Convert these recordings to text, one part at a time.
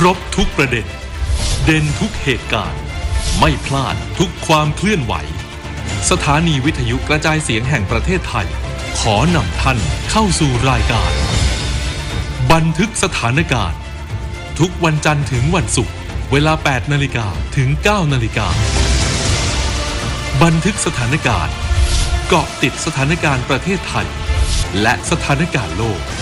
รบทุกประเด็นเด่นทุกเหตุการณ์ไม่พลาดทุกความเคลื่อนไหวสถานีวิทยุกระจายเสียงแห่งประเทศไทยขอนำท่านเข้าสู่รายการบันทึกสถานการณ์ทุกวันจันทร์ถึงวันศุกร์เวลา 8 นาฬิกาถึง 9 นาฬิกาบันทึกสถานการณ์เกาะติดสถานการณ์ประเทศไทยและสถานการณ์โลก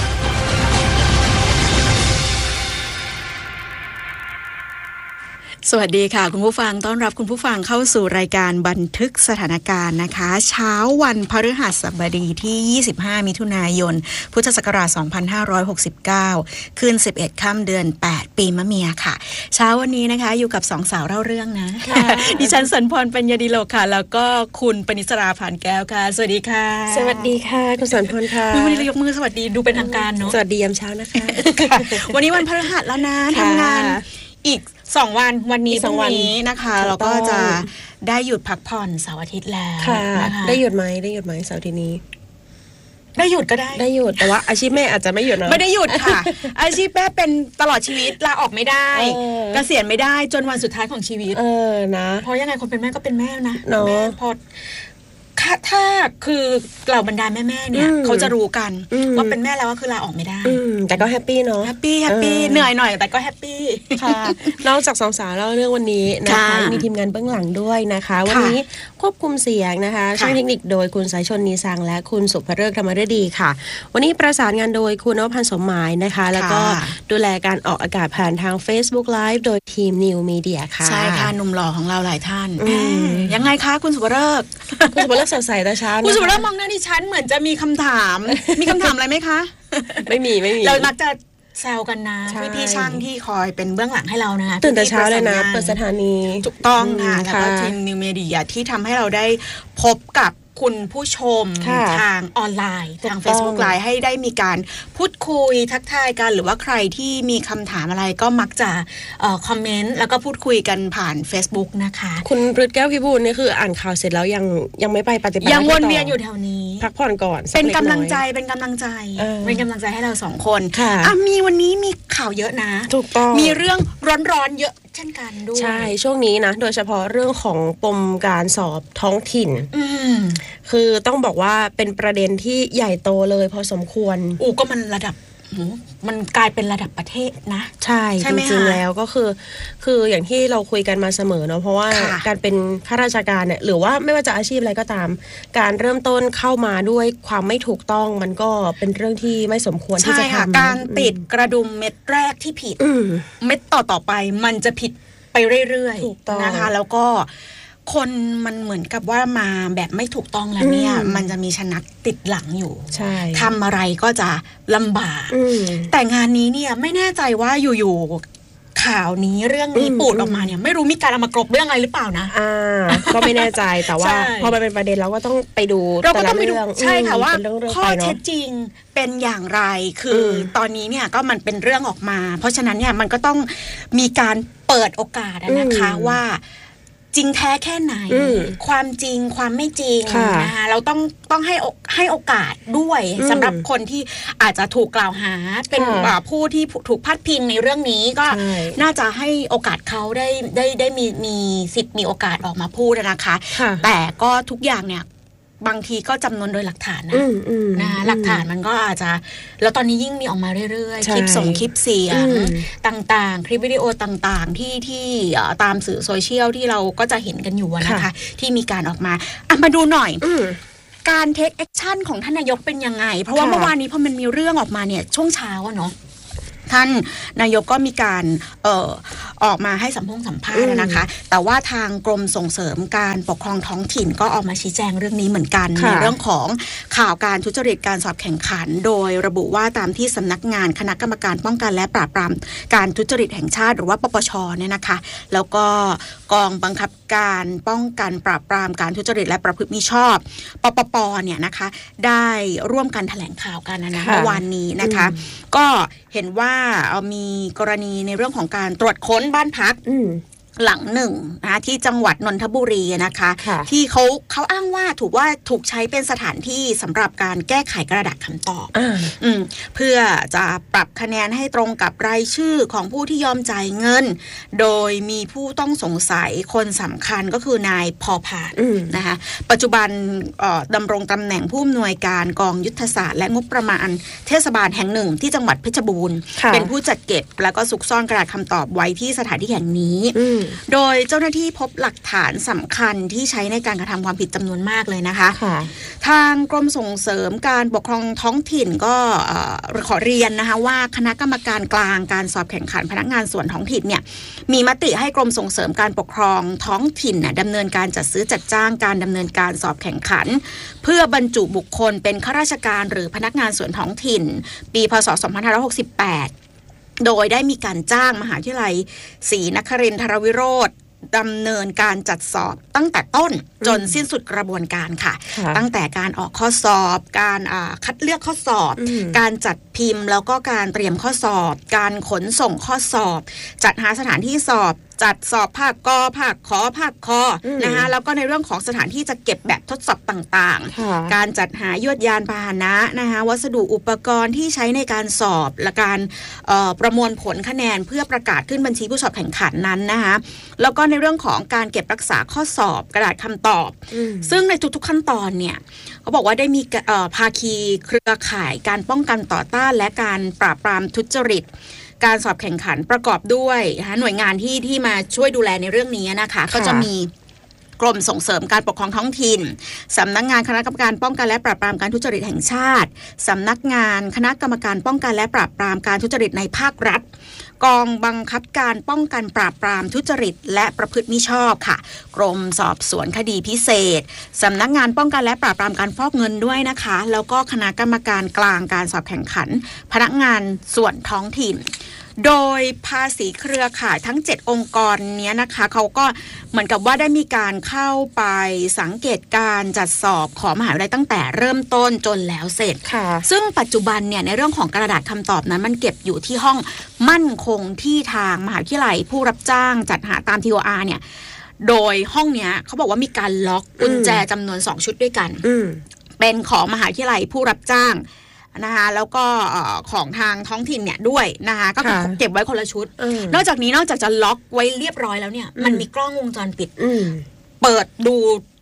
สวัสดีค่ะคุณผู้ฟังต้อนรับคุณผู้ฟังเข้าสู่รายการบันทึกสถานการณ์นะคะเช้าวันพฤหัสบดีที่25มิถุนายนพุทธศักราช2569คืน11ค่ำเดือน8ปีมะเมียค่ะเช้าวันนี้นะคะอยู่กับ2สาวเล่าเรื่องนะ ดิฉันสันพรปัญญาดิโลกค่ะแล้วก็คุณปณิสราผ่านแก้วค่ะสวัสดีค่ะสวัสดีค่ะคุณสันพรค่ะวันนี้เรายกมือสวัสดีดูเป็นทางการเนาะสวัสดียามเช้านะคะวันนี้วันพฤหัสแล้วนะทำงานอีก2วันวันนี้2วันนี้นะคะเราก็จะได้หยุดพักผ่อนเสาร์อาทิตย์แล้วนะคะได้หยุดไหมเสาร์อาทิตย์นี้ได้หยุดก็ได้หยุดแต่ว่าอาชีพแม่อาจจะไม่หยุดนะไม่ได้หยุดค่ะ อาชีพแม่เป็นตลอดชีวิตลาออกไม่ได้เกษียณไม่ได้จนวันสุดท้ายของชีวิตนะเพราะยังไงคนเป็นแม่ก็เป็นแม่นะแม่พอถ้าคือเหล่าบรรดาแม่ๆเนี่ยเขาจะรู้กันว่าเป็นแม่แล้วก็คือลาออกไม่ได้แต่ก็แฮปปี้เนาะแฮปปี้เหนื่อยหน่อยแต่ก็แฮปปี้ค่ะนอกจากสองสาวเล่าเรื่องวันนี้นะคะมีทีมงานเบื้องหลังด้วยนะคะวันนี้ควบคุมเสียงนะคะช่างเทคนิคโดยคุณสายชนนีสังและคุณสุภฤกษ์ธรรมฤดีค่ะวันนี้ประสานงานโดยคุณนวพันธ์สมหมายนะคะแล้วก็ดูแลการออกอากาศผ่านทาง Facebook Live โดยทีม New Media ค่ะใช่ค่ะหนุ่มหล่อของเราหลายท่านยังไงคะคุณสุภฤกษ์คุณสุภฤกษ์สดใสแต่เช้าคุณสุภฤกษ์มองหน้าดิฉันเหมือนจะมีคำถามมีคำถามอะไรไหมคะไม่มีเรามักจะแซวกันนะพี่ช่างที่คอยเป็นเบื้องหลังให้เรานะคะตื่นแต่เช้าเลยนะเปิดสถานีถูกต้องค่ะแล้วก็ทีม New Media ที่ทำให้เราได้พบกับคุณผู้ชมทางออนไลน์ทาง Facebook Live ให้ได้มีการพูดคุยทักทายกันหรือว่าใครที่มีคำถามอะไรก็มักจะคอมเมนต์แล้วก็พูดคุยกันผ่าน Facebook นะคะคุณพฤกษ์แก้วพิบูลนี่คืออ่านข่าวเสร็จแล้วยังไม่ไปปฏิบัติยังวนเวียนอยู่แถวนี้พักผ่อนก่อนเป็นกำลังใจให้เรา2คนมีวันนี้มีข่าวเยอะนะถูกต้องมีเรื่องร้อนๆเยอะเช่นกันด้วยใช่ช่วงนี้นะโดยเฉพาะเรื่องของปมการสอบท้องถิ่นคือต้องบอกว่าเป็นประเด็นที่ใหญ่โตเลยพอสมควรก็มันระดับมันกลายเป็นระดับประเทศนะใช่จริงๆแล้วก็คืออย่างที่เราคุยกันมาเสมอเนาะเพราะว่าการเป็นข้าราชการเนี่ยหรือว่าไม่ว่าจะอาชีพอะไรก็ตามการเริ่มต้นเข้ามาด้วยความไม่ถูกต้องมันก็เป็นเรื่องที่ไม่สมควรที่จะทำการติดกระดุมเม็ดแรกที่ผิดเม็ดต่อไปมันจะผิดไปเรื่อยๆนะคะแล้วก็คนมันเหมือนกับว่ามาแบบไม่ถูกต้องแล้วเนี่ยมันจะมีชะนักติดหลังอยู่ทำอะไรก็จะลำบากแต่งานนี้เนี่ยไม่แน่ใจว่าอยู่ๆข่าวนี้เรื่องนี้ปูดออกมาเนี่ยไม่รู้มีการเอามากรบเรื่องอะไรหรือเปล่านะก็ไม่แน่ใจแต่ว่าพอมันเป็นประเด็นเราก็ต้องไปดูแต่ละเรื่องใช่ค่ะว่าข้อเท็จจริงเป็นอย่างไรคือตอนนี้เนี่ยก็มันเป็นเรื่องออกมาเพราะฉะนั้นเนี่ยมันก็ต้องมีการเปิดโอกาสนะคะว่าจริงแท้แค่ไหนความจริงความไม่จริงนะคะเราต้องให้โอกาสด้วยสำหรับคนที่อาจจะถูกกล่าวหาเป็นผู้ที่ถูกพาดพิงในเรื่องนี้ก็น่าจะให้โอกาสเขาได้มีสิทธิ์มีโอกาสออกมาพูดนะคะแต่ก็ทุกอย่างเนี่ยบางทีก็จำนวนโดยหลักฐานนะคะหลักฐานมันก็อาจจะแล้วตอนนี้ยิ่งมีออกมาเรื่อยๆคลิปส่งคลิปเสียงต่างๆคลิปวิดีโอต่างๆที่ตามสื่อโซเชียลที่เราก็จะเห็นกันอยู่นะคะที่มีการออกมาดูหน่อยการเทคแอคชั่นของท่านนายกเป็นยังไงเพราะว่าเมื่อวานนี้พอมันมีเรื่องออกมาเนี่ยช่วงเช้าเนาะท่านนายกก็มีการออกมาให้สัมภาษณ์นะคะแต่ว่าทางกรมส่งเสริมการปกครองท้องถิ่นก็ออกมาชี้แจงเรื่องนี้เหมือนกันในเรื่องของข่าวการทุจริตการสอบแข่งขันโดยระบุว่าตามที่สำนักงานคณะกรรมการป้องกันและปราบปรามการทุจริตแห่งชาติหรือว่าปปชเนี่ยนะคะแล้วก็กองบังคับการป้องกันปราบปรามการทุจริตและประพฤติมิชอบปปปเนี่ยนะคะได้ร่วมกันแถลงข่าวกันนะเมื่อวานนี้นะคะก็เห็นว่ามีกรณีในเรื่องของการตรวจค้นบ้านพักหลังหนึ่งนะที่จังหวัดนนทบุรีนะคะที่เขาอ้างว่าถูกใช้เป็นสถานที่สำหรับการแก้ไขกระดาษคำตอบเพื่อจะปรับคะแนนให้ตรงกับรายชื่อของผู้ที่ยอมจ่ายเงินโดยมีผู้ต้องสงสัยคนสำคัญก็คือนายพอพานนะคะปัจจุบันดำรงตำแหน่งผู้อำนวยการกองยุทธศาสตร์และงบประมาณเทศบาลแห่งหนึ่งที่จังหวัดเพชรบูรณ์เป็นผู้จัดเก็บแล้วก็ซุกซ่อนกระดาษคำตอบไว้ที่สถานที่แห่งนี้โดยเจ้าหน้าที่พบหลักฐานสำคัญที่ใช้ในการกระทำความผิดจำนวนมากเลยนะคะทางกรมส่งเสริมการปกครองท้องถิ่นก็ขอเรียนนะคะว่าคณะกรรมการกลางการสอบแข่งขันพนักงานส่วนท้องถิ่นเนี่ยมีมติให้กรมส่งเสริมการปกครองท้องถิ่นดำเนินการจัดซื้อจัดจ้างการดำเนินการสอบแข่งขันเพื่อบรรจุบุคคลเป็นข้าราชการหรือพนักงานส่วนท้องถิ่นปีพ.ศ. 2568โดยได้มีการจ้างมหาวิทยาลัยศรีนครินทรวิโรธดำเนินการจัดสอบตั้งแต่ต้นจนสิ้นสุดกระบวนการค่ะตั้งแต่การออกข้อสอบการคัดเลือกข้อสอบการจัดพิมพ์แล้วก็การเตรียมข้อสอบการขนส่งข้อสอบจัดหาสถานที่สอบจัดสอบภาคกภาคขภาคคนะคะแล้วก็ในเรื่องของสถานที่จะเก็บแบบทดสอบต่างๆการจัดหายวดยานพาหนะนะคะวัสดุอุปกรณ์ที่ใช้ในการสอบและการประมวลผลคะแนนเพื่อประกาศขึ้นบัญชีผู้สอบแข่งขันนั้นนะคะแล้วก็ในเรื่องของการเก็บรักษาข้อสอบกระดาษคำตอบซึ่งในทุกๆขั้นตอนเนี่ยเขาบอกว่าได้มีภาคีเครือข่ายการป้องกันต่อต้านและการปราบปรามทุจริตการสอบแข่งขันประกอบด้วยหน่วยงานที่มาช่วยดูแลในเรื่องนี้นะคะก็จะมีกรมส่งเสริมการปกครองท้องถิ่นสำนักงานคณะกรรมการป้องกันและปราบปรามการทุจริตแห่งชาติสำนักงานคณะกรรมการป้องกันและปราบปรามการทุจริตในภาครัฐกองบังคับการป้องกันปราบปรามทุจริตและประพฤติมิชอบค่ะกรมสอบสวนคดีพิเศษสำนักงานป้องกันและปราบปรามการฟอกเงินด้วยนะคะแล้วก็คณะกรรมการกลางการสอบแข่งขันพนักงานส่วนท้องถิ่นโดยภาษีเครือข่ายทั้ง7องค์กรนี้นะคะเขาก็เหมือนกับว่าได้มีการเข้าไปสังเกตการจัดสอบของมหาวิทยาลัยตั้งแต่เริ่มต้นจนแล้วเสร็จซึ่งปัจจุบันเนี่ยในเรื่องของกระดาษคำตอบนั้นมันเก็บอยู่ที่ห้องมั่นคงที่ทางมหาวิทยาลัยผู้รับจ้างจัดหาตาม TOR เนี่ยโดยห้องเนี้ยเขาบอกว่ามีการล็อกกุญแจจำนวน2ชุดด้วยกันเป็นของมหาวิทยาลัยผู้รับจ้างนะคะแล้วก็ของทางท้องถิ่นเนี่ยด้วยนะคะก็คือเก็บไว้คนละชุดนอกจากนี้นอกจากจะล็อกไว้เรียบร้อยแล้วเนี่ยมันมีกล้องวงจรปิดเปิดดู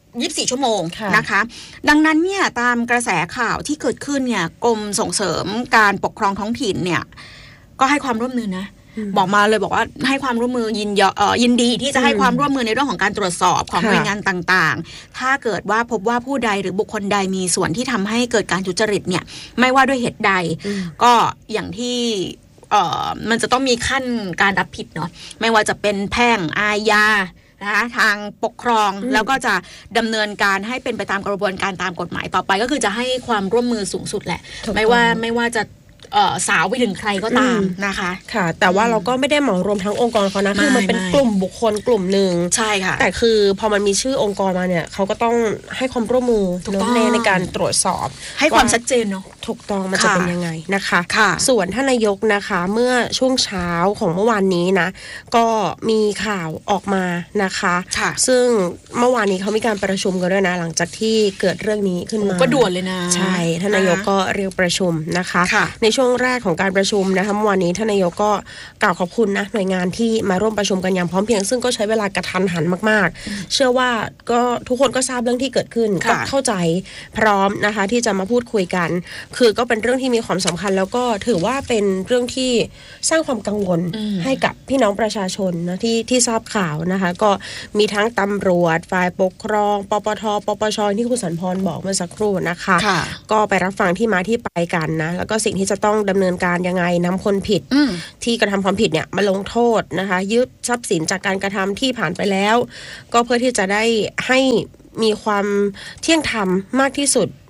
24ชั่วโมงนะคะดังนั้นเนี่ยตามกระแสข่าวที่เกิดขึ้นเนี่ยกรมส่งเสริมการปกครองท้องถิ่นเนี่ยก็ให้ความร่วมมือนะบอกมาเลยบอกว่าให้ความร่วมมือยินดีที่จะให้ความร่วมมือในเรื่องของการตรวจสอบของหน่วยงานต่างๆถ้าเกิดว่าพบว่าผู้ใดหรือบุคคลใดมีส่วนที่ทำให้เกิดการทุจริตเนี่ยไม่ว่าด้วยเหตุใดก็อย่างที่มันจะต้องมีขั้นการรับผิดเนาะไม่ว่าจะเป็นแพ่งอาญานะคะทางปกครองแล้วก็จะดำเนินการให้เป็นไปตามกระบวนการตามกฎหมายต่อไปก็คือจะให้ความร่วมมือสูงสุดแหละไม่ว่าจะสาวไปถึงใครก็ตามนะคะค่ะแต่ว่าเราก็ไม่ได้เหมารวมทั้งองค์กรเขานะคือมันเป็นกลุ่มบุคคลกลุ่มหนึ่งใช่ค่ะแต่คือพอมันมีชื่อองค์กรมาเนี่ยเขาก็ต้องให้ความร่วมมือในการตรวจสอบให้ความชัดเจนเนาะถูกต้องมันจะเป็นยังไงนะคะส่วนท่านนายกนะคะเมื่อช่วงเช้าของเมื่อวานนี้นะก็มีข่าวออกมานะคะซึ่งเมื่อวานนี้เขามีการประชุมกันด้วยนะหลังจากที่เกิดเรื่องนี้ขึ้นมาก็ด่วนเลยนะใช่ท่านนายกก็เรียกประชุมนะคะในช่วงแรกของการประชุมนะคะเมื่อวานนี้ท่านนายกก็กล่าวขอบคุณนะหน่วยงานที่มาร่วมประชุมกันอย่างพร้อมเพรียงซึ่งก็ใช้เวลากระทันหันมากๆเชื่อว่าก็ทุกคนก็ทราบเรื่องที่เกิดขึ้นก็เข้าใจพร้อมนะคะที่จะมาพูดคุยกันคือก็เป็นเรื่องที่มีความสำคัญแล้วก็ถือว่าเป็นเรื่องที่สร้างความกังวลให้กับพี่น้องประชาชนนะที่ทราบข่าวนะคะก็มีทั้งตำรวจฝ่ายปกครองปปทปปชที่คุณสันพรบอกเมื่อสักครู่นะคะก็ไปรับฟังที่มาที่ไปกันนะแล้วก็สิ่งที่จะต้องดำเนินการยังไงนำคนผิดที่กระทำความผิดเนี่ยมาลงโทษนะคะยึดทรัพย์สินจากการกระทำที่ผ่านไปแล้วก็เพื่อที่จะได้ให้มีความเที่ยงธรรมมากที่สุด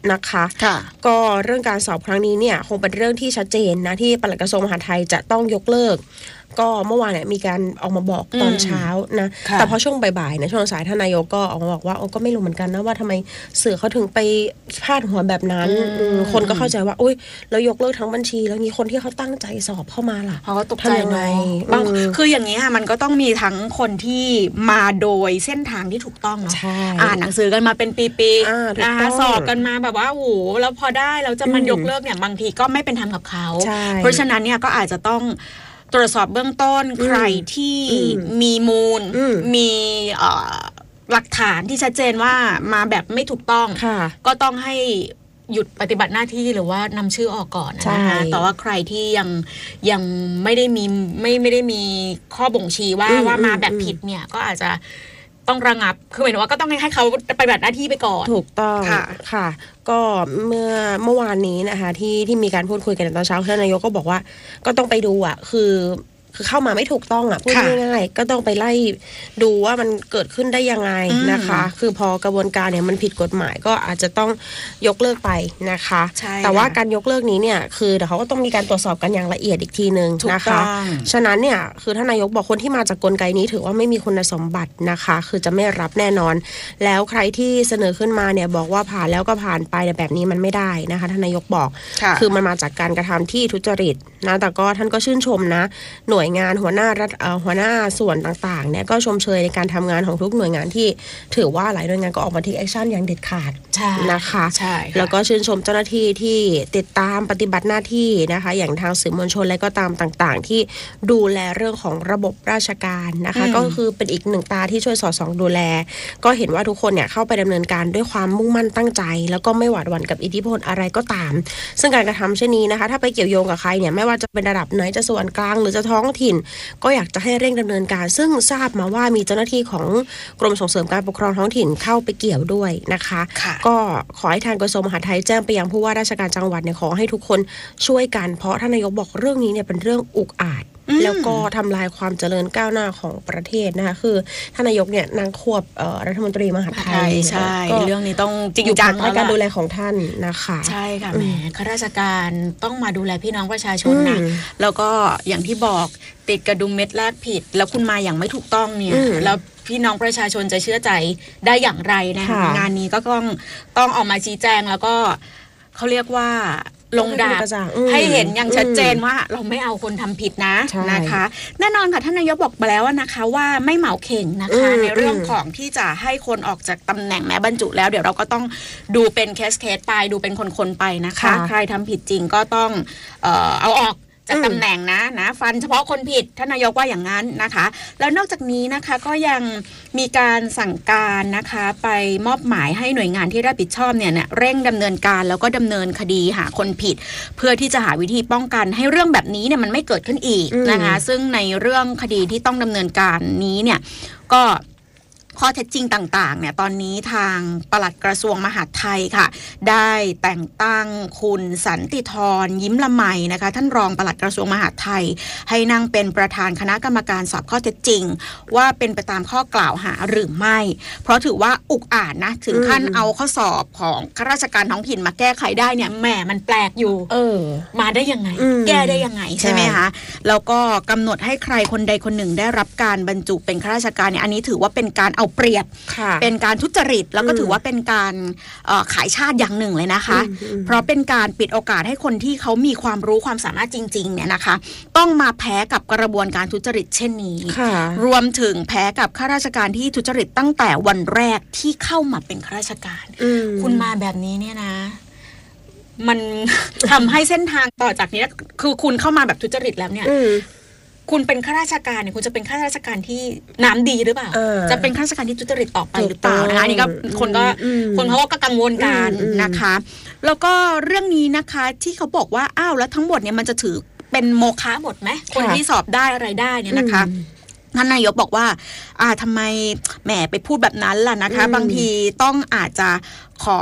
นะคะก็เรื่องการสอบครั้งนี้เนี่ยคงเป็นเรื่องที่ชัดเจนนะที่ปลัดกระทรวงมหาดไทยจะต้องยกเลิกก็เมื่อวานเนี่ยมีการออกมาบอกตอนเช้านะแต่พอช่วงบ่ายๆนะช่วงสายท่านนายกก็ออกมาบอกว่าก็ไม่รู้เหมือนกันนะว่าทำไมสื่อเขาถึงไปพาดหัวแบบนั้นคนก็เข้าใจว่าอุ้ยแล้วยกเลิกทั้งบัญชีแล้วมีคนที่เขาตั้งใจสอบเข้ามาล่ะเขาก็ตกใจไงคืออย่างนี้ค่ะมันก็ต้องมีทั้งคนที่มาโดยเส้นทางที่ถูกต้องเนาะอ่านหนังสือกันมาเป็นปีๆนะคะสอบกันมาแบบว่าโอ้โหแล้วพอได้เราจะมันยกเลิกเนี่ยบางทีก็ไม่เป็นธรรมกับเขาเพราะฉะนั้นเนี่ยก็อาจจะต้องตรวจสอบเบื้องต้นใครที่มีมูลมีหลักฐานที่ชัดเจนว่ามาแบบไม่ถูกต้องก็ต้องให้หยุดปฏิบัติหน้าที่หรือว่านำชื่อออกก่อนนะคะแต่ว่าใครที่ยังไม่ได้มีข้อบ่งชี้ว่ามาแบบผิดเนี่ยก็อาจจะต้องระงับคือหมายถึงว่าก็ต้องให้เขาปฏิบัติหน้าที่ไปก่อนถูกต้องค่ะก็เมื่อวานนี้นะคะที่มีการพูดคุยกันตอนเช้าท่านนายกก็บอกว่าก็ต้องไปดูคือเข้ามาไม่ถูกต้องพูดง่ายๆก็ต้องไปไล่ดูว่ามันเกิดขึ้นได้ยังไงนะคะคือพอกระบวนการเนี่ยมันผิดกฎหมายก็อาจจะต้องยกเลิกไปนะคะแต่ว่าการยกเลิกนี้เนี่ยคือเดี๋ยวเขาก็ต้องมีการตรวจสอบกันอย่างละเอียดอีกทีนึงนะคะฉะนั้นเนี่ยคือท่านนายกบอกคนที่มาจากกลไกนี้ถือว่าไม่มีคุณสมบัตินะคะคือจะไม่รับแน่นอนแล้วใครที่เสนอขึ้นมาเนี่ยบอกว่าผ่านแล้วก็ผ่านไปแต่แบบนี้มันไม่ได้นะคะท่านนายกบอกคือมันมาจากการกระทำที่ทุจริตนะแต่ก็ท่านก็ชื่นชมนะหน่วยงานหัวหน้ารัฐหัวหน้าส่วนต่างๆเนี่ยก็ชมเชยในการทำงานของทุกหน่วยงานที่ถือว่าหลายหน่วยงานก็ออกมาtake actionอย่างเด็ดขาดนะคะแล้วก็ชื่นชมเจ้าหน้าที่ที่ติดตามปฏิบัติหน้าที่นะคะอย่างทางสื่อมวลชนและก็ตามต่างๆที่ดูแลเรื่องของระบบราชการนะคะก็คือเป็นอีกหนึ่งตาที่ช่วยสอดส่องดูแลก็เห็นว่าทุกคนเนี่ยเข้าไปดำเนินการด้วยความมุ่งมั่นตั้งใจแล้วก็ไม่หวาดหวั่นกับอิทธิพลอะไรก็ตามซึ่งการกระทำเช่นนี้นะคะถ้าไปเกี่ยวโยงกับใครเนี่ยไม่ว่าจะเป็นระดับไหนจะส่วนกลางหรือจะท้องถิ่นก็อยากจะให้เร่งดำเนินการซึ่งทราบมาว่ามีเจ้าหน้าที่ของกรมส่งเสริมการปกครองท้องถิ่นเข้าไปเกี่ยวด้วยนะคะก็ขอให้ทางกระทรวงมหาดไทยแจ้งไปยังผู้ว่าราชการจังหวัดเนี่ยขอให้ทุกคนช่วยกันเพราะท่านนายกบอกเรื่องนี้เนี่ยเป็นเรื่องอุกอาจแล้วก็ทำลายความเจริญก้าวหน้าของประเทศนะคะคือท่านนายกเนี่ยนางควบรัฐมนตรีมหาดไทยใช่เรื่องนี้ต้องจริงจังในการดูแลของท่านนะคะใช่ค่ะแหมข้าราชการต้องมาดูแลพี่น้องประชาชนนะแล้วก็อย่างที่บอกติดกระดุมเม็ดแรกผิดแล้วคุณมาอย่างไม่ถูกต้องเนี่ยแล้วพี่น้องประชาชนจะเชื่อใจได้อย่างไรนะคะงานนี้ก็ต้องออกมาชี้แจงแล้วก็เขาเรียกว่าลงดาบให้เห็นอย่างชัดเจนว่าเราไม่เอาคนทำผิดนะคะแน่นอนค่ะท่านนายกบอกมาแล้วนะคะว่าไม่เหมาเข่งนะคะในเรื่องของที่จะให้คนออกจากตำแหน่งแม้บรรจุแล้วเดี๋ยวเราก็ต้องดูเป็นเคสไปดูเป็นคนๆไปนะคะใครทำผิดจริงก็ต้องเอาออกจากตำแหน่งนะฟันเฉพาะคนผิดท่านนายกว่าอย่างนั้นนะคะแล้วนอกจากนี้นะคะก็ยังมีการสั่งการนะคะไปมอบหมายให้หน่วยงานที่รับผิดชอบเนี่ยเร่งดำเนินการแล้วก็ดำเนินคดีหาคนผิดเพื่อที่จะหาวิธีป้องกันให้เรื่องแบบนี้เนี่ยมันไม่เกิดขึ้นอีกนะคะซึ่งในเรื่องคดีที่ต้องดำเนินการนี้เนี่ยก็ข้อเท็จจริงต่างๆเนี่ยตอนนี้ทางปลัดกระทรวงมหาดไทยค่ะได้แต่งตั้งคุณสันติธรยิ้มละไมนะคะท่านรองปลัดกระทรวงมหาดไทยให้นั่งเป็นประธานคณะกรรมการสอบข้อเท็จจริงว่าเป็นไปตามข้อกล่าวหาหรือไม่เพราะถือว่าอุกอาจนะถึงขั้นเอาข้อสอบของข้าราชการท้องถิ่นมาแก้ไขได้เนี่ยแหมมันแปลกอยู่มาได้ยังไงแก้ได้ยังไงใช่ไหมคะแล้วก็กำหนดให้ใครคนใดคนหนึ่งได้รับการบรรจุเป็นข้าราชการเนี่ยอันนี้ถือว่าเป็นการเอาเปรียบเป็นการทุจริตแล้วก็ถือว่าเป็นการขายชาติอย่างหนึ่งเลยนะคะเพราะเป็นการปิดโอกาสให้คนที่เขามีความรู้ความสามารถจริงๆเนี่ยนะคะต้องมาแพ้กับกระบวนการทุจริตเช่นนี้รวมถึงแพ้กับข้าราชการที่ทุจริตตั้งแต่วันแรกที่เข้ามาเป็นข้าราชการคุณมาแบบนี้เนี่ยนะมันทำให้เส้นทางต่อจากนี้คือคุณเข้ามาแบบทุจริตแล้วเนี่ยคุณเป็นข้าราชการเนี่ยคุณจะเป็นข้าราชการที่น้ำดีหรือเปล่าจะเป็นข้าราชการที่ทุจริตต่อไปหรือเปล่านะคะอันนี้ก็คนเขาก็กังวลกันนะคะแล้วก็เรื่องนี้นะคะที่เขาบอกว่าอ้าวแล้วทั้งหมดเนี่ยมันจะถือเป็นโมฆะหมดไหมคนที่สอบได้อะไรได้เนี่ยนะคะท่านนายกบอกว่าทำไมแหมไปพูดแบบนั้นล่ะนะคะบางทีต้องอาจจะขอ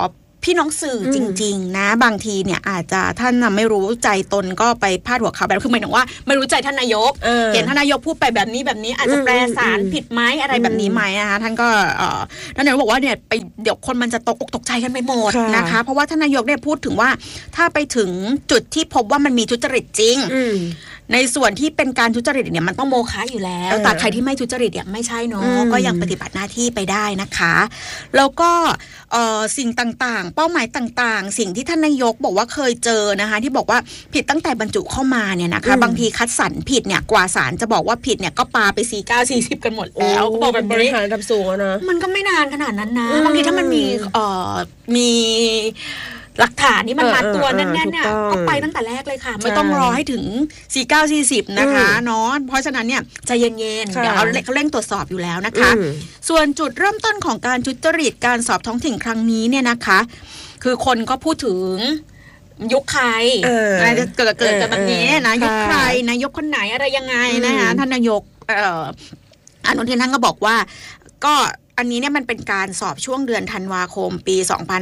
พี่น้องสื่อจริงๆนะบางทีเนี่ยอาจจะท่านไม่รู้ใจตนก็ไปพาดหัวข่าวแบบคือหมายถึงว่าไม่รู้ใจท่านนายกเห็นท่านนายกพูดไปแบบนี้อาจจะแปลสารผิดไหมอะไรแบบนี้ไหมนะคะท่านก็ท่านนายกบอกว่าเนี่ยไปเดี๋ยวคนมันจะตกอกตกใจกันไปหมดนะคะเพราะว่าท่านนายกเนี่ยพูดถึงว่าถ้าไปถึงจุดที่พบว่ามันมีทุจริตจริงในส่วนที่เป็นการทุจริตเนี่ยมันต้องโมฆะอยู่แล้วแต่ใครที่ไม่ทุจริตเนี่ยไม่ใช่เนาะก็ยังปฏิบัติหน้าที่ไปได้นะคะแล้วก็สิ่งต่างๆเป้าหมายต่างๆสิ่งที่ท่านนายกบอกว่าเคยเจอนะคะที่บอกว่าผิดตั้งแต่บรรจุเข้ามาเนี่ยนะคะบางทีคัดสรรผิดเนี่ยกว่าศาลจะบอกว่าผิดเนี่ยก็ปาไป49-40กันหมดแล้วก็บอกแบบบริหารระดับสูงนะมันก็ไม่นานขนาดนั้นนะบางทีถ้ามันมีหลักฐานนี่มันมัดตัวแน่นๆเนี่ยก็ไปตั้งแต่แรกเลยค่ะไม่ต้องรอให้ถึง49-40นะคะเนาะเพราะฉะนั้นเนี่ยใจเย็นๆเดี๋ยวเขาเร่งตรวจสอบอยู่แล้วนะคะส่วนจุดเริ่มต้นของการทุจริตการสอบท้องถิ่นครั้งนี้เนี่ยนะคะคือคนก็พูดถึงยุคใครจะเกิดกันแบบนี้นะยุคใครนายกคนไหนอะไรยังไงนะคะท่านนายกอนุทินท่านก็บอกว่าก็อันนี้เนี่ยมันเป็นการสอบช่วงเดือนธันวาคมปี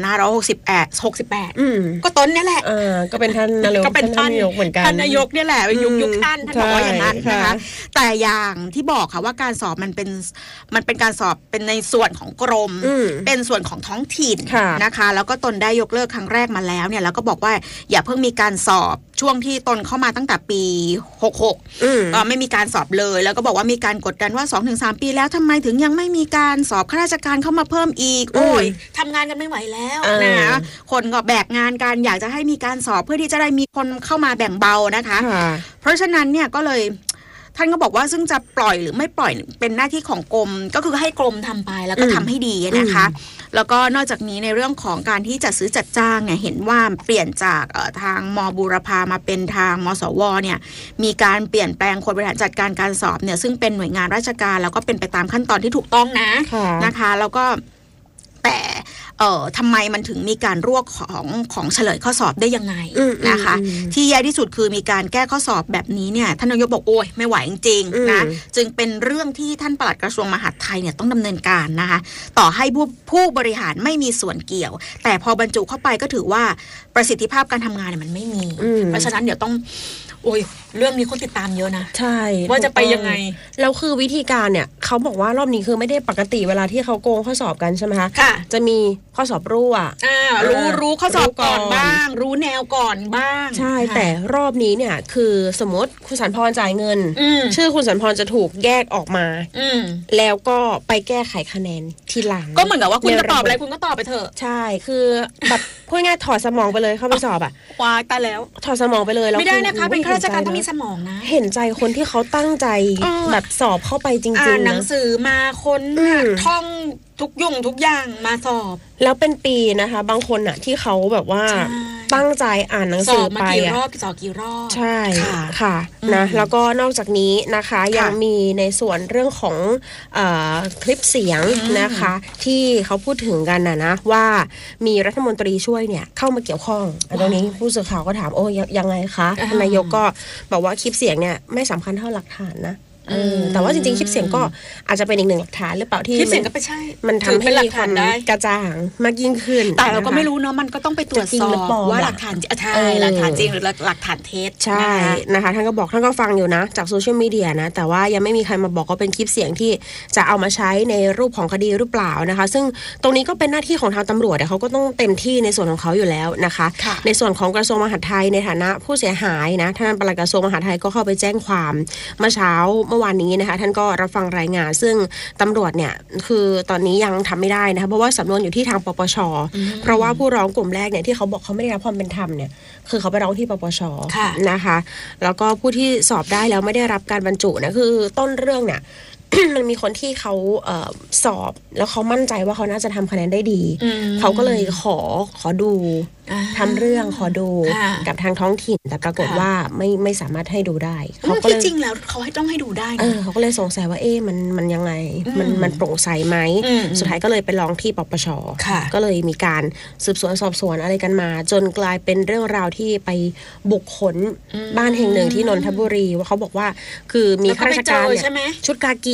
2568ก็ต้นนี่แหละก็เป็นท่านนายกก็เป็นท่านนายกเหมือนกันท่านนายกเนี่ยแหละยุคท่านบอกว่าอย่างนั้นนะคะแต่อย่างที่บอกค่ะว่าการสอบมันเป็นการสอบเป็นในส่วนของกรมเป็นส่วนของท้องถิ่นนะคะแล้วก็ตนได้ยกเลิกครั้งแรกมาแล้วเนี่ยแล้วก็บอกว่าอย่าเพิ่งมีการสอบช่วงที่ตนเข้ามาตั้งแต่ปี66ก็ไม่มีการสอบเลยแล้วก็บอกว่ามีการกดดันว่า 2-3 ปีแล้วทำไมถึงยังไม่มีการสอบข้าราชการเข้ามาเพิ่มอีกโอ้ยทำงานกันไม่ไหวแล้วนะคนก็แบกงานกันอยากจะให้มีการสอบเพื่อที่จะได้มีคนเข้ามาแบ่งเบานะคะเพราะฉะนั้นเนี่ยก็เลยท่านก็บอกว่าซึ่งจะปล่อยหรือไม่ปล่อยเป็นหน้าที่ของกรมก็คือให้กรมทำไปแล้วก็ทำให้ดีนะคะแล้วก็นอกจากนี้ในเรื่องของการที่จัดซื้อจัดจ้างเนี่ยเห็นว่าเปลี่ยนจากทางม.บูรพามาเป็นทางม.สว.เนี่ยมีการเปลี่ยนแปลงคนบริหารจัดการการสอบเนี่ยซึ่งเป็นหน่วยงานราชการแล้วก็เป็นไปตามขั้นตอนที่ถูกต้องนะคะแล้วก็แต่ทำไมมันถึงมีการรวบของเฉลยข้อสอบได้ยังไงนะคะที่แย่ที่สุดคือมีการแก้ข้อสอบแบบนี้เนี่ยท่านนายกบอกโอ้ยไม่ไหวจริงๆนะจึงเป็นเรื่องที่ท่านปลัดกระทรวงมหาดไทยเนี่ยต้องดำเนินการนะคะต่อให้ผู้บริหารไม่มีส่วนเกี่ยวแต่พอบรรจุเข้าไปก็ถือว่าประสิทธิภาพการทำงานเนี่ยมันไม่มีเพราะฉะนั้นเดี๋ยวต้องโอ้ยเรื่องนี้คนติดตามเยอะนะใช่ว่าจะไปยังไงแล้วคือวิธีการเนี่ยเขาบอกว่ารอบนี้คือไม่ได้ปกติเวลาที่เขาโกงข้อสอบกันใช่ไหมคะจะมีข้อสอบรั่วรู้ข้อสอบก่อนบ้างรู้แนวก่อนบ้างใช่แต่รอบนี้เนี่ยคือสมมติคุณสันพรจ่ายเงินชื่อคุณสันพรจะถูกแยกออกมาแล้วก็ไปแก้ไขคะแนนทีหลังก็เหมือนกับว่าคุณจะตอบอะไรคุณก็ตอบไปเถอะใช่คือแบบพูดง่ายถอดสมองไปเลยเข้าไปสอบอ่ะว้าตายแล้วถอดสมองไปเลยไม่ได้นะคะเป็นข้าราชการต้องมีสมองนะเห็นใจคนที่เขาตั้งใจแบบสอบเข้าไปจริงๆนะอ่านหนังสือมาค้นท่องทุกอย่างมาสอบแล้วเป็นปีนะคะบางคนอ่ะที่เขาแบบว่าตั้งใจอ่านหนังสือไปสอบกี่รอบใช่ค่ะนะแล้วก็นอกจากนี้นะคะยังมีในส่วนเรื่องของคลิปเสียงนะคะที่เขาพูดถึงกันนะว่ามีรัฐมนตรีช่วยเนี่ยเข้ามาเกี่ยวข้องตรงนี้ผู้สื่อข่าวก็ถามโอ้ยังไงคะนายกก็บอกว่าคลิปเสียงเนี่ยไม่สำคัญเท่าหลักฐานนะแต่ว่าจริงๆคลิปเสียงก็อาจจะเป็นอีกหนึ่งหลักฐานหรือเปล่าที่คลิปเสียงก็ไม่ใช่มันทำให้มีความกระจ่างมากยิ่งขึ้นแต่เราก็ไม่รู้เนาะมันก็ต้องไปตรวจสอบว่าหลักฐานใช่หลักฐานจริงหรือหลักฐานเท็จใช่นะคะท่านก็บอกท่านก็ฟังอยู่นะจากโซเชียลมีเดียนะแต่ว่ายังไม่มีใครมาบอกว่าเป็นคลิปเสียงที่จะเอามาใช้ในรูปของคดีหรือเปล่านะคะซึ่งตรงนี้ก็เป็นหน้าที่ของทางตำรวจเขาก็ต้องเต็มที่ในส่วนของเขาอยู่แล้วนะคะในส่วนของกระทรวงมหาดไทยในฐานะผู้เสียหายนะท่านปลัดกระทรวงมหาดไทยก็เข้าไปแจ้งความเมื่อเช้าเมื่อวานนี้นะคะท่านก็รับฟังรายงานซึ่งตำรวจเนี่ยคือตอนนี้ยังทำไม่ได้นะคะเพราะว่าสำนวนอยู่ที่ทางปปช.เพราะว่าผู้ร้องกลุ่มแรกเนี่ยที่เขาบอกเขาไม่ได้รับความเป็นธรรมเนี่ยคือเขาไปร้องที่ปปช.นะคะแล้วก็ผู้ที่สอบได้แล้วไม่ได้รับการบรรจุนะคือต้นเรื่องเนี่ย มันมีคนที่เขาสอบแล้วเขามั่นใจว่าเขาน่าจะทำคะแนนได้ดีเขาก็เลยขอดูทำเรื่องขอดูกับทางท้องถิ่นแต่ปรากฏว่าไม่สามารถให้ดูได้เขาก็เลยจริงแล้วเขาต้องให้ดูได้เขาก็เลยสงสัยว่ามันยังไงมันโปร่งใสไหมสุดท้ายก็เลยไปร้องที่ปปช.ก็เลยมีการสืบสวนสอบสวนอะไรกันมาจนกลายเป็นเรื่องราวที่ไปบุกค้นบ้านแห่งหนึ่งที่นนทบุรีว่าเขาบอกว่าคือมีข้าราชการเนี่ยชุดกากี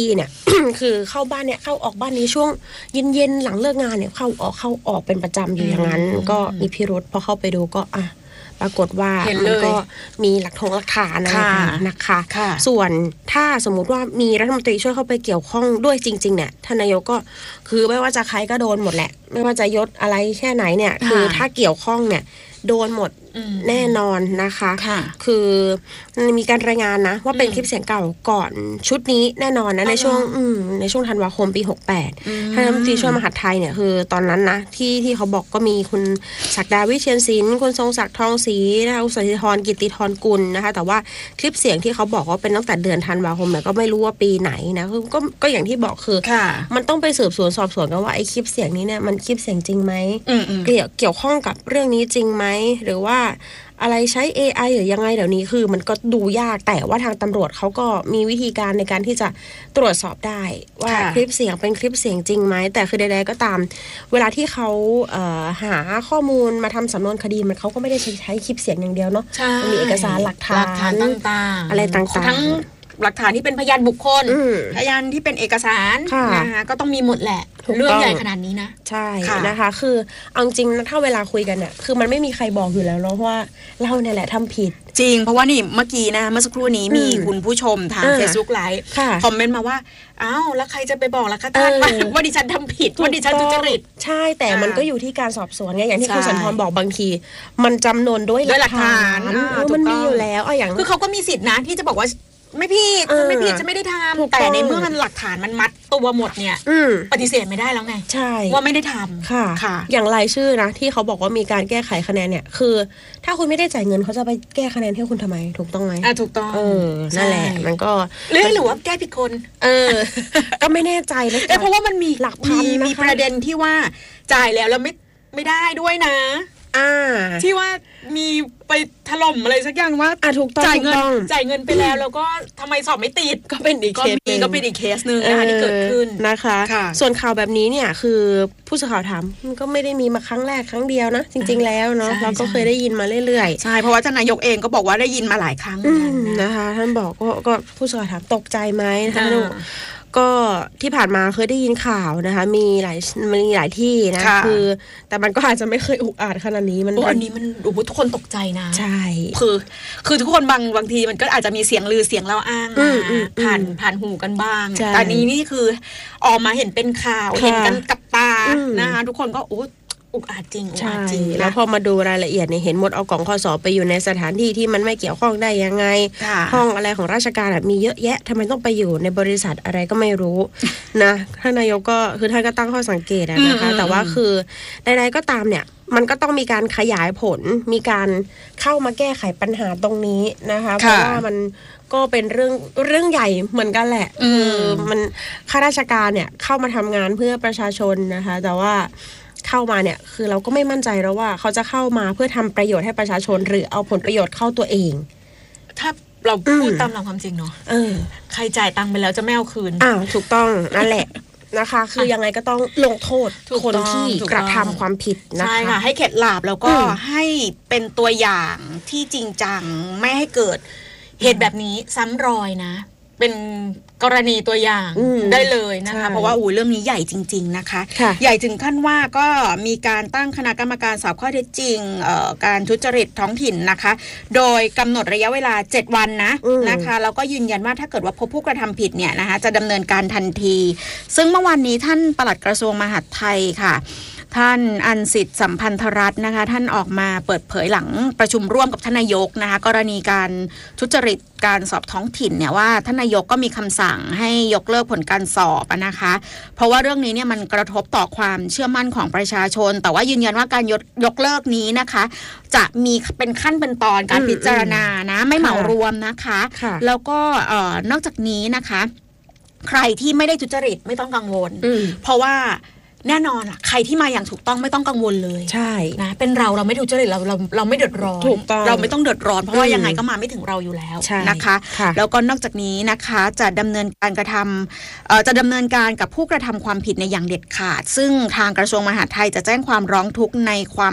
เนี่ย คือเข้าบ้านเนี่ยเข้าออกบ้านนี้ช่วงเย็นๆหลังเลิกงานเนี่ยเข้าออกเป็นประจำอยู่อย่างนั้นก็มีพิรุธพอเข้าไปดูก็ปรากฏว่ามันก็มีหลักฐานอะไรนะคะส่วนถ้าสมมุติว่ามีรัฐมนตรีช่วยเข้าไปเกี่ยวข้องด้วยจริงๆเนี่ยท่านนายกก็คือไม่ว่าจะใครก็โดนหมดแหละไม่ว่าจะยศอะไรแค่ไหนเนี่ยคือถ้าเกี่ยวข้องเนี่ยโดนหมดแน่นอนนะคะคือมีการรายงานนะว่าเป็นคลิปเสียงเก่าก่อนชุดนี้แน่นอนนะในช่วงธันวาคมปี68ท่านรัฐมนตรีช่วยมหาดไทยเนี่ยคือตอนนั้นนะที่เขาบอกก็มีคุณศักดาวิเชียรศิลป์คุณทรงศักดิ์ทองศรีนะคะคุณสถิธรกิตติธรกุลนะคะแต่ว่าคลิปเสียงที่เขาบอกว่าเป็นตั้งแต่เดือนธันวาคมเนี่ยก็ไม่รู้ว่าปีไหนนะคือก็อย่างที่บอกคือมันต้องไปสืบสวนสอบสวนกันว่าไอ้คลิปเสียงนี้เนี่ยมันคลิปเสียงจริงไหมเกี่ยวข้องกับเรื่องนี้จริงไหมหรือว่าอะไรใช้ AI หรือยังไงเดี๋ยวนี้คือมันก็ดูยากแต่ว่าทางตำรวจเขาก็มีวิธีการในการที่จะตรวจสอบได้ว่าคลิปเสียงเป็นคลิปเสียงจริงไหมแต่คือใดๆก็ตามเวลาที่เขาหาข้อมูลมาทำสำนวนคดีมันเขาก็ไม่ได้ใช้คลิปเสียงอย่างเดียวเนาะมันมีเอกสารหลักฐานต่างๆอะไรต่างๆทั้งหลักฐานที่เป็นพยานบุคคลพยานที่เป็นเอกสารนะคะก็ต้องมีหมดแหละเรื่องใหญ่ขนาดนี้นะใช่นะคะคือเอาจริงถ้าเวลาคุยกันเนี่ยคือมันไม่มีใครบอกอยู่แล้วเนาะว่าเราเนี่ยแหละทำผิดจริงเพราะว่านี่เมื่อกี้นะเมื่อสักครู่นี้มีคุณผู้ชมทาง Facebook Live คอมเมนต์มาว่าอ้าวแล้วใครจะไปบอกล่ะคะท่านว่าดิฉันทำผิดว่าดิฉันทุจริตใช่แต่มันก็อยู่ที่การสอบสวนไงอย่างที่คุณสันทรบอกบางทีมันจำนวนด้วยหลักฐานมันมีอยู่แล้วอย่างคือเขาก็มีสิทธินะที่จะบอกว่าไม่ผิดจะไม่ได้ทำแต่ในเมื่อมันหลักฐานมันมัดตัวหมดเนี่ยปฏิเสธไม่ได้แล้วไงใช่ว่าไม่ได้ทำค่ะอย่างรายชื่อนะที่เขาบอกว่ามีการแก้ไขคะแนนเนี่ยคือถ้าคุณไม่ได้จ่ายเงินเขาจะไปแก้คะแนนให้คุณทำไมถูกต้องไหมถูกต้องนั่นแหละมันก็หรือว่าแก้ผิดคนก็ไม่แน่ใจนะเพราะว่ามันมีหลักพันมีประเด็นที่ว่าจ่ายแล้วไม่ได้ด้วยนะที่ว่ามีไปถล่มอะไรสักอย่างว่าจ่ายเงินไปแล้วก็ทำไมสอบไม่ติดก็เป็นอีกเคสก็เป็นอีกเคสนึงนะคะที่เกิดขึ้นนะคะส่วนข่าวแบบนี้เนี่ยคือผู้สื่อข่าวถามมันก็ไม่ได้มีมาครั้งแรกครั้งเดียวนะจริงๆแล้วเนาะเราก็เคยได้ยินมาเรื่อยๆใช่เพราะว่าท่านนายกเองก็บอกว่าได้ยินมาหลายครั้งนะคะท่านบอกก็ผู้สื่อข่าวถามตกใจไหมนะคะก็ที่ผ่านมาเคยได้ยินข่าวนะคะมีหลายที่นะคือแต่มันก็อาจจะไม่เคยอุกอาจขนาดนี้อันนี้มันทุกคนตกใจนะใช่คือทุกคนบางทีมันก็อาจจะมีเสียงลือเสียงเล่าอ้างผ่านหูกันบ้างแต่นี้นี่คือออกมาเห็นเป็นข่าวเห็นกันกับตานะคะทุกคนก็อุกอาจจริงแล้วพอมาดูรายละเอียดเนี่ยเห็นหมดเอากล่องข้อสอบไปอยู่ในสถานที่ที่มันไม่เกี่ยวข้องได้ยังไงห้องอะไรของราชการมีเยอะแยะทำไมต้องไปอยู่ในบริษัทอะไรก็ไม่รู้นะท่านนายกก็คือท่านก็ตั้งข้อสังเกตนะคะแต่ว่าคือใดๆก็ตามเนี่ยมันก็ต้องมีการขยายผลมีการเข้ามาแก้ไขปัญหาตรงนี้นะคะเพราะว่ามันก็เป็นเรื่องใหญ่เหมือนกันแหละมันข้าราชการเนี่ยเข้ามาทำงานเพื่อประชาชนนะคะแต่ว่าเข้ามาเนี่ยคือเราก็ไม่มั่นใจแล้วว่าเขาจะเข้ามาเพื่อทำประโยชน์ให้ประชาชนหรือเอาผลประโยชน์เข้าตัวเองถ้าเราพูดตามหลักความจริงเนาะใครจ่ายตังค์ไปแล้วจะไม่เอาคืนถูกต้องนั่นแหละนะคะคือยังไงก็ต้องลงโทษคนที่กระทำความผิดนะคะใช่ค่ะให้เข็ดหลาบแล้วก็ให้เป็นตัวอย่างที่จริงจังไม่ให้เกิดเหตุแบบนี้ซ้ำรอยนะเป็นกรณีตัวอย่างได้เลยนะคะเพราะว่าเรื่องนี้ใหญ่จริงๆนะคะใหญ่ถึงขั้นว่าก็มีการตั้งคณะกรรมการสอบข้อเท็จจริงการทุจริตท้องถิ่นนะคะโดยกำหนดระยะเวลา7วันนะคะแล้วก็ยืนยันว่าถ้าเกิดว่าพบผู้กระทำผิดเนี่ยนะคะจะดำเนินการทันทีซึ่งเมื่อวานนี้ท่านปลัดกระทรวงมหาดไทยค่ะท่านอันสิทธิ์สัมพันธรัตน์นะคะท่านออกมาเปิดเผยหลังประชุมร่วมกับท่านนายกนะคะกรณีการทุจริตการสอบท้องถิ่นเนี่ยว่าท่านนายกก็มีคำสั่งให้ยกเลิกผลการสอบนะคะเพราะว่าเรื่องนี้เนี่ยมันกระทบต่อความเชื่อมั่นของประชาชนแต่ว่ายืนยันว่าการยกเลิกนี้นะคะจะมีเป็นขั้นเป็นตอนการพิจารณานะไม่เหมารวมนะคะแล้วก็นอกจากนี้นะคะใครที่ไม่ได้ทุจริตไม่ต้องกังวลเพราะว่าแน่นอนใครที่มาอย่างถูกต้องไม่ต้องกังวลเลยใช่นะเป็นเราไม่ทุจริตเราไม่เดือดร้อนเราไม่ต้องเดือดร้อนเพราะว่ายังไงก็มาไม่ถึงเราอยู่แล้วนะคะแล้วก็นอกจากนี้นะคะจะดำเนินการกับผู้กระทำความผิดในอย่างเด็ดขาดซึ่งทางกระทรวงมหาดไทยจะแจ้งความร้องทุกข์ในความผิด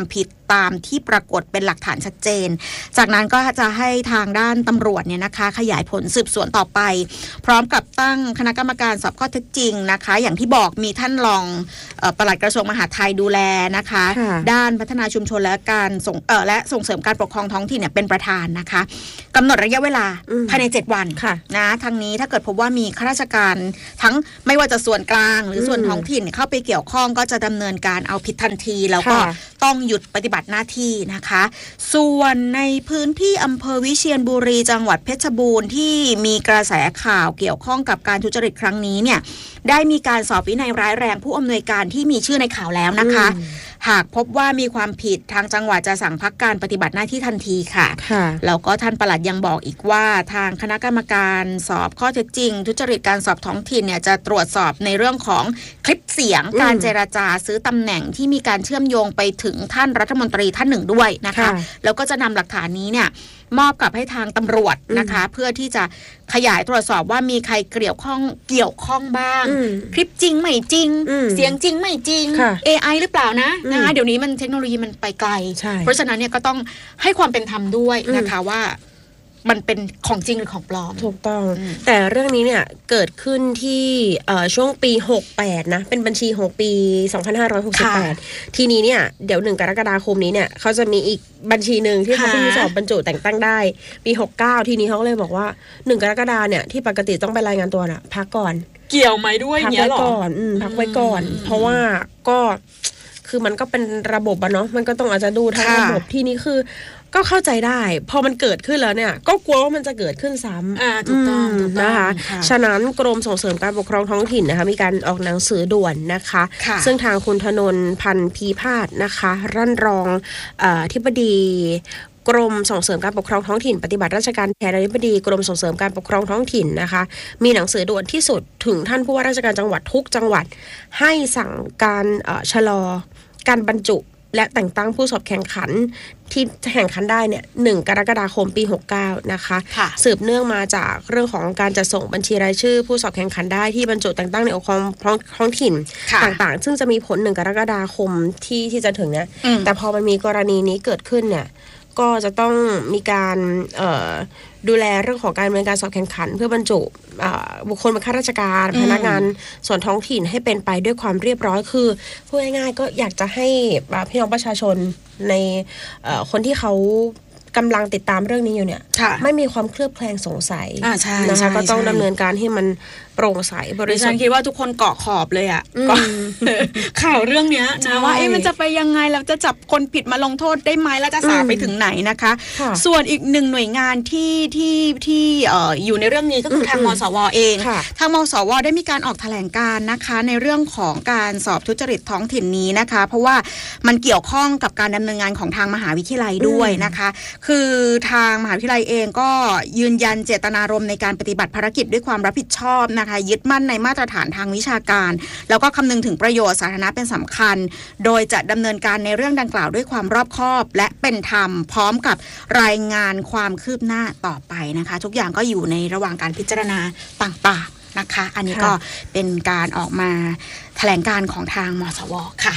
ตามที่ปรากฏเป็นหลักฐานชัดเจนจากนั้นก็จะให้ทางด้านตำรวจเนี่ยนะคะขยายผลสืบสวนต่อไปพร้อมกับตั้งคณะกรรมการสอบข้อเท็จจริงนะคะอย่างที่บอกมีท่านรองปลัดกระทรวงมหาดไทยดูแลนะคะด้านพัฒนาชุมชนและการส่งเสริมการปกครองท้องถิ่นเนี่ยเป็นประธานนะคะกำหนดระยะเวลาภายใน7 วันนะทางนี้ถ้าเกิดพบว่ามีข้าราชการทั้งไม่ว่าจะส่วนกลางหรือส่วนท้องถิ่นเข้าไปเกี่ยวข้องก็จะดำเนินการเอาผิดทันทีแล้วก็ต้องหยุดปฏิบัติหน้าที่นะคะส่วนในพื้นที่อำเภอวิเชียรบุรีจังหวัดเพชรบูรณ์ที่มีกระแสข่าวเกี่ยวข้องกับการทุจริตครั้งนี้เนี่ยได้มีการสอบวินัยร้ายแรงผู้อำนวยการที่มีชื่อในข่าวแล้วนะคะหากพบว่ามีความผิดทางจังหวัดจะสั่งพักการปฏิบัติหน้าที่ทันทีค่ะแล้วก็ท่านปลัดยังบอกอีกว่าทางคณะกรรมการสอบข้อเท็จจริงทุจริตการสอบท้องถิ่นเนี่ยจะตรวจสอบในเรื่องของคลิปเสียงการเจรจาซื้อตำแหน่งที่มีการเชื่อมโยงไปถึงท่านรัฐมนตรีท่านหนึ่งด้วยนะคะแล้วก็จะนำหลักฐานนี้เนี่ยมอบกับให้ทางตำรวจนะคะเพื่อที่จะขยายตรวจสอบว่ามีใครเกี่ยวข้องบ้างคลิปจริงไม่จริงเสียงจริงไม่จริง AI หรือเปล่านะคะเดี๋ยวนี้มันเทคโนโลยีมันไปไกลเพราะฉะนั้นเนี่ยก็ต้องให้ความเป็นธรรมด้วยนะคะว่ามันเป็นของจริงหรือของปลอมถูกต้องแต่เรื่องนี้เนี่ยเกิดขึ้นที่ช่วงปี68นะเป็นบัญชี6ปี2568ทีนี้เนี่ยเดี๋ยว1 กรกฎาคมนี้เนี่ยเขาจะมีอีกบัญชีนึงที่เขาเพิ่งสอบบรรจุแต่งตั้งได้ปี69ทีนี้เขาก็เลยบอกว่า1 กรกฎาเนี่ยที่ปกติต้องไปรายงานตัวน่ะพักก่อนเกี่ยวไหมด้วยพักไว้ก่อนพักไว้ก่อนเพราะว่าก็คือมันก็เป็นระบบอะเนาะมันก็ต้องอาจจะดูทั้งระบบที่นี้คือก็เข้าใจได้พอมันเกิดขึ้นแล้วเนี่ยก็กลัวว่ามันจะเกิดขึ้นซ้ำถูกต้องนะคะฉะนั้นกรมส่งเสริมการปกครองท้องถิ่นนะคะมีการออกหนังสือด่วนนะคะซึ่งทางคุณธนนท์พันธ์พีพาสนะคะรั่นรองอธิบดีกรมส่งเสริมการปกครองท้องถิ่นปฏิบัติราชการแทนอธิบดีกรมส่งเสริมการปกครองท้องถิ่นนะคะมีหนังสือด่วนที่สุดถึงท่านผู้ว่าราชการจังหวัดทุกจังหวัดให้สั่งการชะลอการบรรจุและแต่งตั้งผู้สอบแข่งขันที่แข่งขันได้เนี่ย1 กรกฎาคมปี69นะคะสืบเนื่องมาจากเรื่องของการจัดส่งบัญชีรายชื่อผู้สอบแข่งขันได้ที่บรรจุแต่งตั้งในองค์กรท้องถิ่นต่างๆซึ่งจะมีผล1 กรกฎาคมที่จะถึงเนี่ยแต่พอมันมีกรณีนี้เกิดขึ้นเนี่ยก็จะต้องมีการดูแลเรื่องของการดำเนินการสอบแข่งขันเพื่อบรรจุบุคคลเป็นข้าราชการพนักงานส่วนท้องถิ่นให้เป็นไปด้วยความเรียบร้อยคือพูดง่ายๆก็อยากจะให้พี่น้องประชาชนในคนที่เขากำลังติดตามเรื่องนี้อยู่เนี่ยไม่มีความเคลือบแคลงสงสัยนะคะก็ต้องดำเนินการให้มันโปร่งใสบริสุทธิ์ฉันคิดว่าทุกคนเกาะขอบเลยอ่ะข่าวเรื่องนี้นะว่ามันจะไปยังไงเราจะจับคนผิดมาลงโทษได้ไหมแล้วจะสาวไปถึงไหนนะคะส่วนอีก1 หน่วยงานที่อยู่ในเรื่องนี้ก็คือทางมสว.เองทางมสว.ได้มีการออกแถลงการนะคะในเรื่องของการสอบทุจริตท้องถิ่นนี้นะคะเพราะว่ามันเกี่ยวข้องกับการดำเนินงานของทางมหาวิทยาลัยด้วยนะคะคือทางมหาวิทยาลัยเองก็ยืนยันเจตนารมณ์ในการปฏิบัติภารกิจด้วยความรับผิดชอบนะคะยึดมั่นในมาตรฐานทางวิชาการแล้วก็คำนึงถึงประโยชน์สาธารณะเป็นสำคัญโดยจะดำเนินการในเรื่องดังกล่าวด้วยความรอบคอบและเป็นธรรมพร้อมกับรายงานความคืบหน้าต่อไปนะคะทุกอย่างก็อยู่ในระหว่างการพิจารณาต่างๆนะคะอันนี้ก็เป็นการออกมาแถลงการของทางมสว.ค่ะ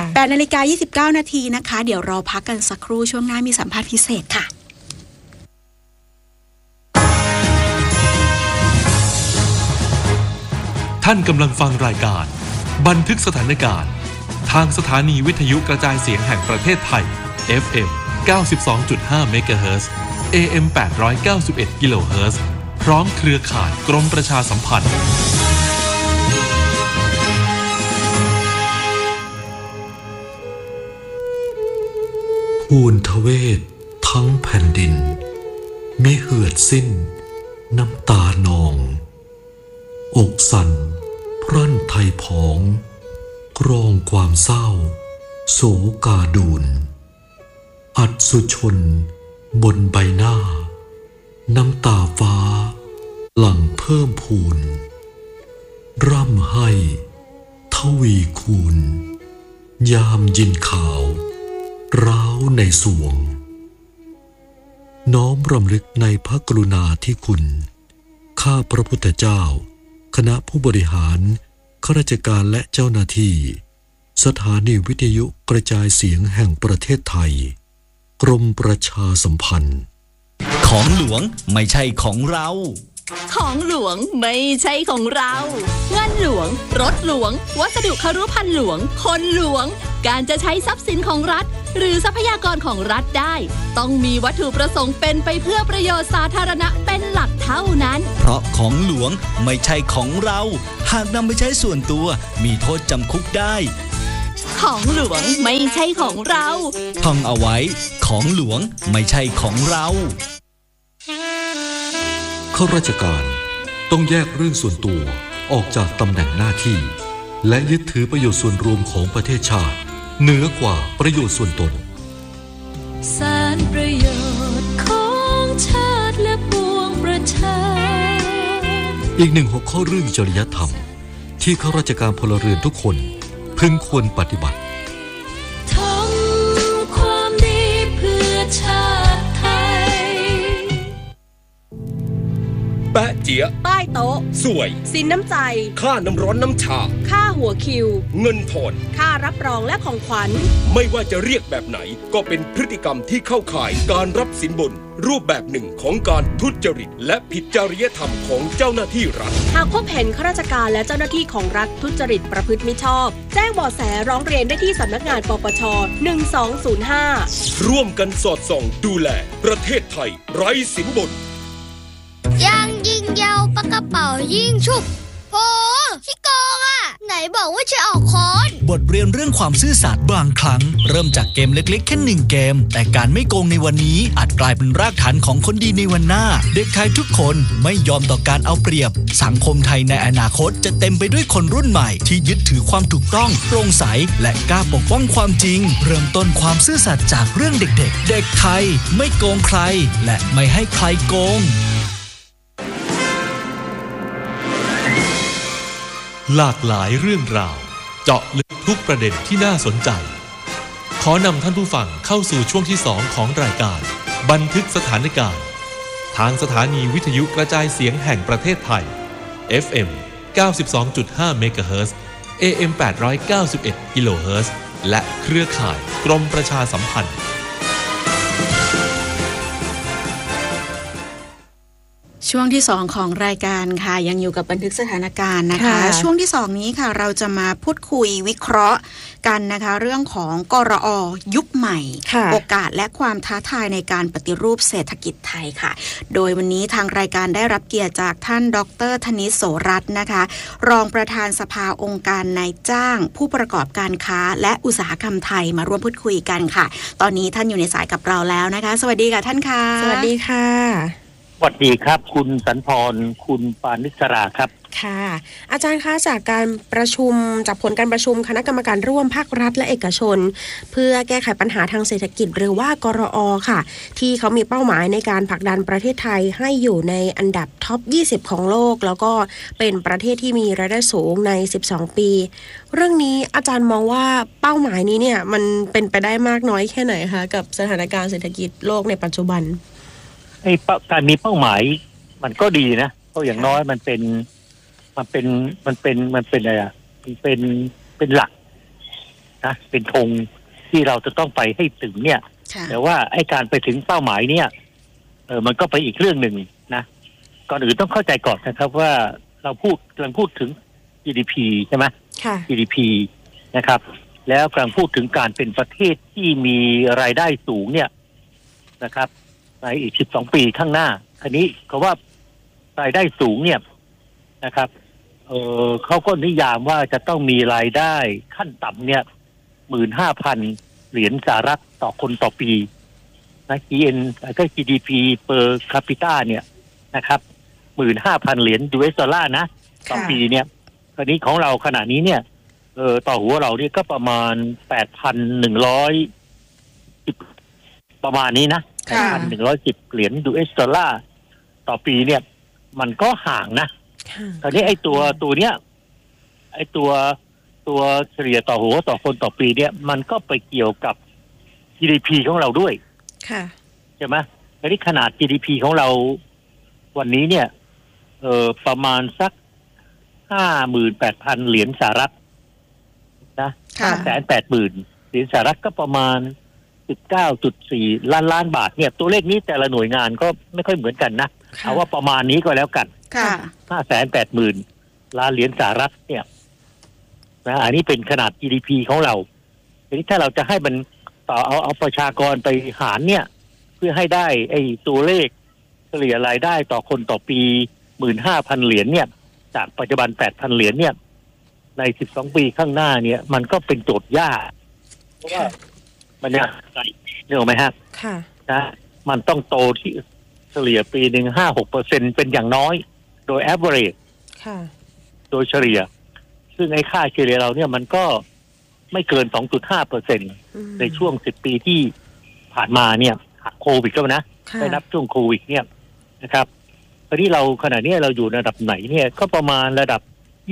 8:29 นาทีนะคะเดี๋ยวรอพักกันสักครู่ช่วงหน้ามีสัมภาษณ์พิเศษค่ะท่านกำลังฟังรายการบันทึกสถานการณ์ทางสถานีวิทยุกระจายเสียงแห่งประเทศไทย FM 92.5 เมกะเฮิรตซ์ AM 891 กิโลเฮิรตซ์พร้อมเครือข่ายกรมประชาสัมพันธ์ภูนทเวศทั้งแผ่นดินมิเหือดสิ้นน้ำตานองอกสั่นพรั่นไทยผองกรองความเศร้าโศกาดูนอัศชนบนใบหน้าน้ำตาฟ้าหลั่งเพิ่มพูนร่ำให้ทวีคูณยามยินข่าวร้าวในสวงน้อมรำลึกในพระกรุณาธิคุณข้าพระพุทธเจ้าคณะผู้บริหารข้าราชการและเจ้าหน้าที่สถานีวิทยุกระจายเสียงแห่งประเทศไทยกรมประชาสัมพันธ์ของหลวงไม่ใช่ของเราของหลวงไม่ใช่ของเราเงินหลวงรถหลวงวัสดุคฤภัณฑ์หลวงคนหลวงการจะใช้ทรัพย์สินของรัฐหรือทรัพยากรของรัฐได้ต้องมีวัตถุประสงค์เป็นไปเพื่อประโยชน์สาธารณะเป็นหลักเท่านั้นเพราะของหลวงไม่ใช่ของเราหากนำไปใช้ส่วนตัวมีโทษจำคุกได้ของหลวงไม่ใช่ของเราท่องเอาไว้ของหลวงไม่ใช่ของเราข้าราชการต้องแยกเรื่องส่วนตัวออกจากตำแหน่งหน้าที่และยึดถือประโยชน์ส่วนรวมของประเทศชาติเหนือกว่าประโยชน์ส่วนตนสารประโยชน์ของชาติและปวงประชาอีกหนึ่งหัวข้อเรื่องจริยธรรมที่ข้าราชการพลเรือนทุกคนพึงควรปฏิบัติทำความดีเพื่อชาติไทยแปะเจี๊ยใต้โต๊ะสวยสินน้ำใจค่าน้ำร้อนน้ำชาค่าหัวคิวเงินทอนค่ารับรองและของขวัญไม่ว่าจะเรียกแบบไหนก็เป็นพฤติกรรมที่เข้าข่ายการรับสินบนรูปแบบหนึ่งของการทุจริตและผิดจริยธรรมของเจ้าหน้าที่รัฐหากพบเห็นข้าราชการและเจ้าหน้าที่ของรัฐทุจริตประพฤติมิชอบแจ้งเบาะแสร้องเรียนได้ที่สำนักงานปปช1205 ร่วมกันสอดส่องดูแลประเทศไทยไร้สินบนยังยิงยาวปากกระเป๋ายิงฉุบโหขี้โกงอ่ะไหนบอกว่าจะออกคอนบทเรียนเรื่องความซื่อสัตย์บางครั้งเริ่มจากเกมเล็กๆแค่1เกมแต่การไม่โกงในวันนี้อาจกลายเป็นรากฐานของคนดีในวันหน้าเด็กไทยทุกคนไม่ยอมต่อการเอาเปรียบสังคมไทยในอนาคตจะเต็มไปด้วยคนรุ่นใหม่ที่ยึดถือความถูกต้องโปร่งใสและกล้าปกป้องความจริงเริ่มต้นความซื่อสัตย์จากเรื่องเด็กๆเด็กไทยไม่โกงใครและไม่ให้ใครโกงหลากหลายเรื่องราวเจาะลึกทุกประเด็นที่น่าสนใจขอนำท่านผู้ฟังเข้าสู่ช่วงที่2ของรายการบันทึกสถานการณ์ทางสถานีวิทยุกระจายเสียงแห่งประเทศไทย FM 92.5 เมกะเฮิรตซ์ AM 891 กิโลเฮิรตซ์และเครือข่ายกรมประชาสัมพันธ์ช่วงที่2ของรายการค่ะยังอยู่กับบันทึกสถานการณ์นะคะช่วงที่2นี้ค่ะเราจะมาพูดคุยวิเคราะห์กันนะคะเรื่องของกรอ.ยุคใหม่โอกาสและความท้าทายในการปฏิรูปเศรษฐกิจไทยค่ะโดยวันนี้ทางรายการได้รับเกียรติจากท่านดร.ธนิษฐ์โสรัตน์นะคะรองประธานสภาองค์การนายจ้างผู้ประกอบการค้าและอุตสาหกรรมไทยมาร่วมพูดคุยกันค่ะตอนนี้ท่านอยู่ในสายกับเราแล้วนะคะสวัสดีค่ะท่านค่ะสวัสดีค่ะสวัสดีครับคุณสันพรคุณปานิสราครับค่ะอาจารย์คะจากการประชุมจากผลการประชุมคณะกรรมการร่วมภาครัฐและเอกชนเพื่อแก้ไขปัญหาทางเศรษฐกิจหรือว่ากรอ.ค่ะที่เขามีเป้าหมายในการผลักดันประเทศไทยให้อยู่ในอันดับท็อป 20 ของโลกแล้วก็เป็นประเทศที่มีรายได้สูงใน12 ปีเรื่องนี้อาจารย์มองว่าเป้าหมายนี้เนี่ยมันเป็นไปได้มากน้อยแค่ไหนคะกับสถานการณ์เศรษฐกิจโลกในปัจจุบันการมีเป้าหมายมันก็ดีนะเพราะอย่างน้อยมันเป็นอะไรอ่ะเป็นหลักนะเป็นธงที่เราจะต้องไปให้ถึงเนี่ยแต่ว่าไอ้การไปถึงเป้าหมายเนี่ยมันก็ไปอีกเรื่องหนึ่งนะก่อนอื่นต้องเข้าใจก่อนนะครับว่าเรากำลังพูดถึง GDP ใช่ไหม GDP นะครับแล้วกำลังพูดถึงการเป็นประเทศที่มีรายได้สูงเนี่ยนะครับในอีก12 ปีข้างหน้าอันนี้เขาว่ารายได้สูงเนี่ยนะครับเขาก็นิยามว่าจะต้องมีรายได้ขั้นต่ำเนี่ย 15,000 เหรียญสหรัฐต่อคนต่อปีนะ GN ก็ GDP per capita เนี่ยนะครับ 15,000 เหรียญ US ดอลลาร์นะต่อปีเนี่ยคราวนี้ของเราขณะนี้เนี่ยต่อหัวเราเนี่ยก็ประมาณ 8,110 ประมาณนี้นะ1,110 เหรียญ US ดอลลาร์ต่อปีเนี่ยมันก็ห่างนะตอนนี้ไอ้ตัวเนี้ยไอ้ตัวเฉลี่ยต่อหัวต่อคนต่อปีเนี่ยมันก็ไปเกี่ยวกับ GDP ของเราด้วยใช่ไหมตอนนี้ขนาด GDP ของเราวันนี้เนี่ยประมาณสัก 58,000 เหรียญสหรัฐนะ580,000 เหรียญสหรัฐก็ประมาณ 19.4 ล้านบาทเนี่ยตัวเลขนี้แต่ละหน่วยงานก็ไม่ค่อยเหมือนกันนะเอาว่าประมาณนี้ก็แล้วกัน580,000 ล้านเหรียญสหรัฐเนี่ยนะอันนี้เป็นขนาด GDP ของเราทีนี้ถ้าเราจะให้มันต่อเอาประชากรไปหารเนี่ยเพื่อให้ได้ไอ้ตัวเลขเฉลี่ยรายได้ต่อคนต่อปี 15,000 เหรียญเนี่ยจากปัจจุบัน 8,000 เหรียญเนี่ยใน12 ปีข้างหน้าเนี่ยมันก็เป็นโจทย์ยากเพราะว่ามันเนี่ยนึกออกไหมฮะนะมันต้องโตที่เฉลี่ยปีหนึ่ง 5-6% เป็นอย่างน้อยโดย average โดยเฉลี่ยซึ่งไอ้ค่าเฉลี่ยเราเนี่ยมันก็ไม่เกิน 2.5% ในช่วง10 ปีที่ผ่านมาเนี่ยโควิดก็นะได้นับช่วงโควิดเนี่ยนะครับตอนนี้เราขณะนี้เราอยู่ระดับไหนเนี่ยก็ประมาณระดับ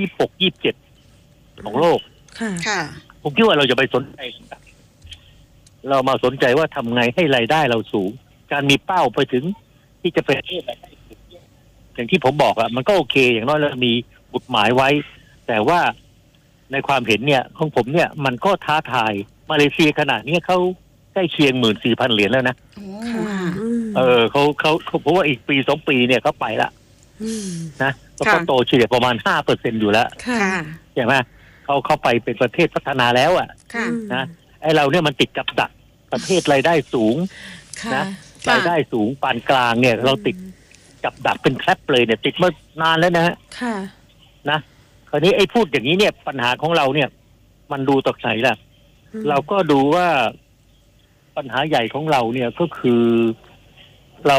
26-27 ของโลกผมคิดว่าเราจะไปสนใจเรามาสนใจว่าทำไงให้รายได้เราสูงการมีเป้าไปถึงที่จะเป็นอย่างที่ผมบอกอะมันก็โอเคอย่างน้อยเรามีกฎหมายไว้แต่ว่าในความเห็นเนี่ยของผมเนี่ยมันก็ท้าทายมาเลเซียขนาดนี้เขาใกล้เคียง 14,000 เหรียญแล้วนะเขาเพราะว่าอีกปี2 ปีเนี่ยเขาไปละนะเขาโตเฉลี่ยประมาณ 5% อยู่แล้วใช่ไหมเขาไปเป็นประเทศพัฒนาแล้วอ่ะนะไอเราเนี่ยมันติดกับดักประเทศรายได้สูงนะรายได้สูงปานกลางเนี่ยเราติดกับดักเป็นแคลปเลยเนี่ยติดมานานแล้วนะฮะนะคราวนี้ไอ้พูดอย่างนี้เนี่ยปัญหาของเราเนี่ยมันดูตกไหนล่ะเราก็ดูว่าปัญหาใหญ่ของเราเนี่ยก็คือเรา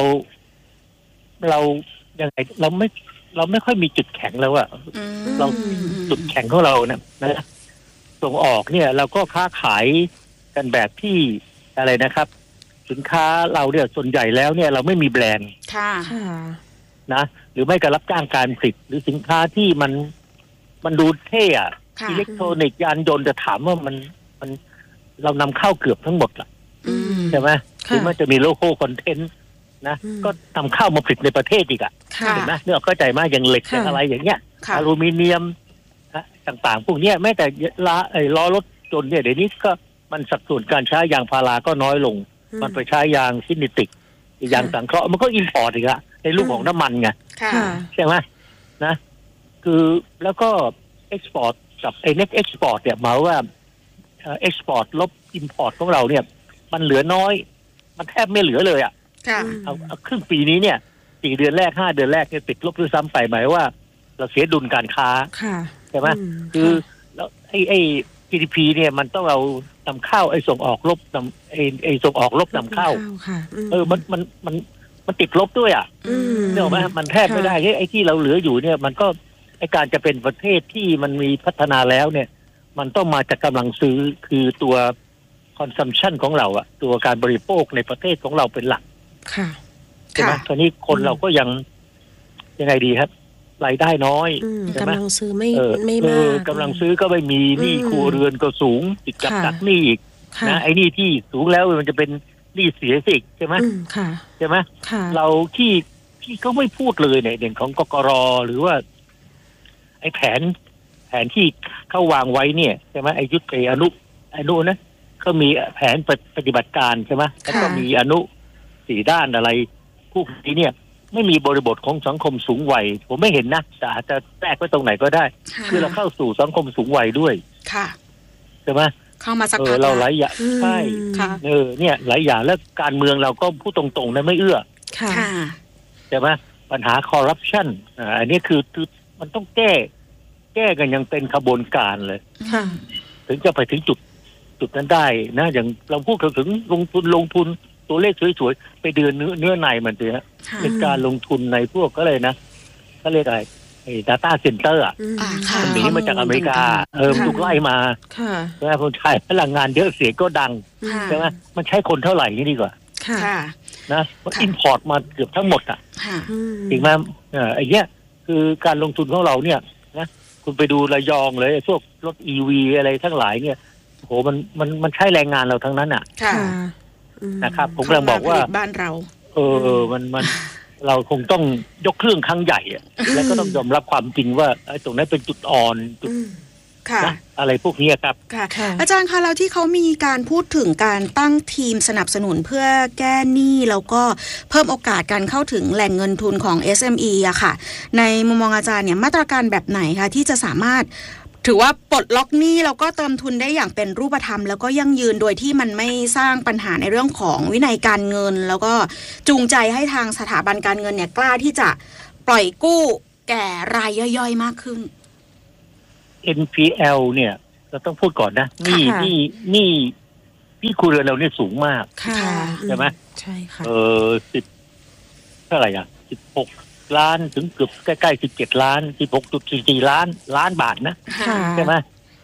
ยังไงเราไม่ค่อยมีจุดแข็งแล้วอะเราจุดแข็งของเราเนี่ยนะส่งออกเนี่ยเราก็ค้าขายกันแบบที่อะไรนะครับสินค้าเราเนี่ยส่วนใหญ่แล้วเนี่ยเราไม่มีแบรนด์นะหรือไม่ก็รับจ้างการผลิตหรือสินค้าที่มันดูเท่อะอิเล็กทรอนิกส์ยานยนต์จะถามว่ามันเรานำเข้าเกือบทั้งหมดละใช่ไหมหรือมันจะมีโลโก้คอนเทนต์นะก็นำเข้ามาผลิตในประเทศอีกอะเห็นไหมเนี่ยเข้าใจมากอย่างเหล็กอย่างอะไรอย่างเงี้ยอลูมิเนียมต่างๆพวกนี้แม้แต่ล้อรถยนต์เนี่ยเดี๋ยวนี้ก็มันสัดส่วนการใช้ยางพาราก็น้อยลงมันไปใช้ยางซินิติกยางสังเคราะห์มันก็อินพอร์ตอีกอะในรูปของน้ำมันไงใช่ไหมนะคือแล้วก็เอ็กซ์พอร์ตกับไอ้เน็ตเอ็กซ์พอร์ตเนี่ยหมายว่าเอ็กซ์พอร์ตลบอินพอร์ตของเราเนี่ยมันเหลือน้อยมันแทบไม่เหลือเลยอ่ะเอาครึ่งปีนี้เนี่ย4 เดือนแรก5 เดือนแรกเนี่ยติดลบด้วยซ้ำไปหมายว่าเราเสียดุลการค้าใช่ไหมคือแล้วไอ้ GDP เนี่ยมันต้องเรานำเข้าไอ้ส่งออกลบนำไอ้ส่งออกลบนำเข้ามันติดลบด้วยอ่ะเนี่ยไหมมันแทบไม่ได้ไอ้ที่เราเหลืออยู่เนี่ยมันก็ไอ้การจะเป็นประเทศที่มันมีพัฒนาแล้วเนี่ยมันต้องมาจากกำลังซื้อคือตัว consumption ของเราอะตัวการบริโภคในประเทศของเราเป็นหลักใช่ไหมตอนนี้คนเราก็ยังไงดีครับรายได้น้อยกำลังซื้อไม่มากกำลังซื้อก็ไม่มีหนี้ครัวเรือนก็สูงติดกับดักหนี้อีกนะไอ้หนี้ที่สูงแล้วมันจะเป็นหนี้เสียสิใช่ไหมใช่ไหมเราที่ก็ไม่พูดเลยเนี่ยเด่นของกกร.หรือว่าไอ้แผนที่เขาวางไว้เนี่ยใช่ไหมไอ้ยุทธอนุนะเขามีแผนปฏิบัติการใช่ไหมแล้วก็มีอนุ4 ด้านอะไรพวกนี้เนี่ยไม่มีบริบทของสังคมสูงวัยผมไม่เห็นนะแต่อาจจะแทรกไว้ตรงไหนก็ได้คือเราเข้าสู่สังคมสูงวัยด้วยใช่ไหมเข้ามาสักพักเราหลายอย่างใช่เนี่ยหลายอย่างแล้วการเมืองเราก็พูดตรงๆนะไม่เอื้อใช่ไหมปัญหาคอร์รัปชันอันนี้คือมันต้องแก้กันยังเป็นขบวนการเลยถึงจะไปถึงจุดนั้นได้นะอย่างเราพูดถึงลงทุนตัวเลขสวยๆไปเดือนเนื้อในมันเลยนะเป็นการลงทุนในพวกก็เลยนะก็เรียกอะไรไอ้ data center อ่ะมันหนีมาจากอเมริกาถูกไล่มาใช่ไหมคนใช้พลังงานเยอะเสียงก็ดังใช่ไหมมันใช้คนเท่าไหร่นี่ดีกว่านะมันอินพอร์ตมาเกือบทั้งหมดอ่ะจริงไหมไอ้เนี้ยคือการลงทุนของเราเนี่ยนะคุณไปดูระยองเลยพวกรถ EV อะไรทั้งหลายเนี่ยโหมันใช้แรงงานเราทั้งนั้นอ่ะนะครับผมกำลังบอกว่าบ้านเรามันเราคงต้องยกเครื่องครั้งใหญ่แล้วก็ต้องยอมรับความจริงว่าตรงนั้นเป็นจุดอ่อนนะอะไรพวกนี้ครับค่ะอาจารย์คะแล้วที่เขามีการพูดถึงการตั้งทีมสนับสนุนเพื่อแก้หนี้แล้วก็เพิ่มโอกาสการเข้าถึงแหล่งเงินทุนของ SME อะค่ะในมุมมองอาจารย์เนี่ยมาตรการแบบไหนคะที่จะสามารถถือว่าปลดล็อกหนี้แล้วก็เติมทุนได้อย่างเป็นรูปธรรมแล้วก็ยั่งยืนโดยที่มันไม่สร้างปัญหาในเรื่องของวินัยการเงินแล้วก็จูงใจให้ทางสถาบันการเงินเนี่ยกล้าที่จะปล่อยกู้แก่รายย่อยๆมากขึ้น NPL เนี่ยเราต้องพูดก่อนนะนี่ครัวเรือนเราเนี่ยสูงมากใช่ไหมใช่ค่ะ 10เท่าไหร่อ่ะ16ล้านถึงเกือบใกล้ๆ17ล้าน 16.44 ล้านบาทนะใช่ไหม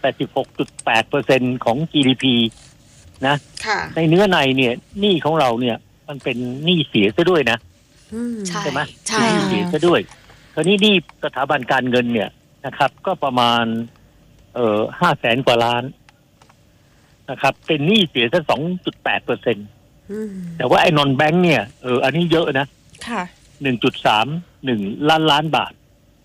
86.8% ของ GDP นะในเนื้อในเนี่ยหนี้ของเราเนี่ยมันเป็นหนี้เสียซะด้วยนะใช่ไหมใช่เสียซะด้วยคราวนี้หนี้สถาบันการเงินเนี่ยนะครับก็ประมาณ500,000 กว่าล้านนะครับเป็นหนี้เสียซะ 2.8% แต่ว่าไอ้นอนแบงค์เนี่ยอันนี้เยอะนะค่ะ 1.31 ล้านบาท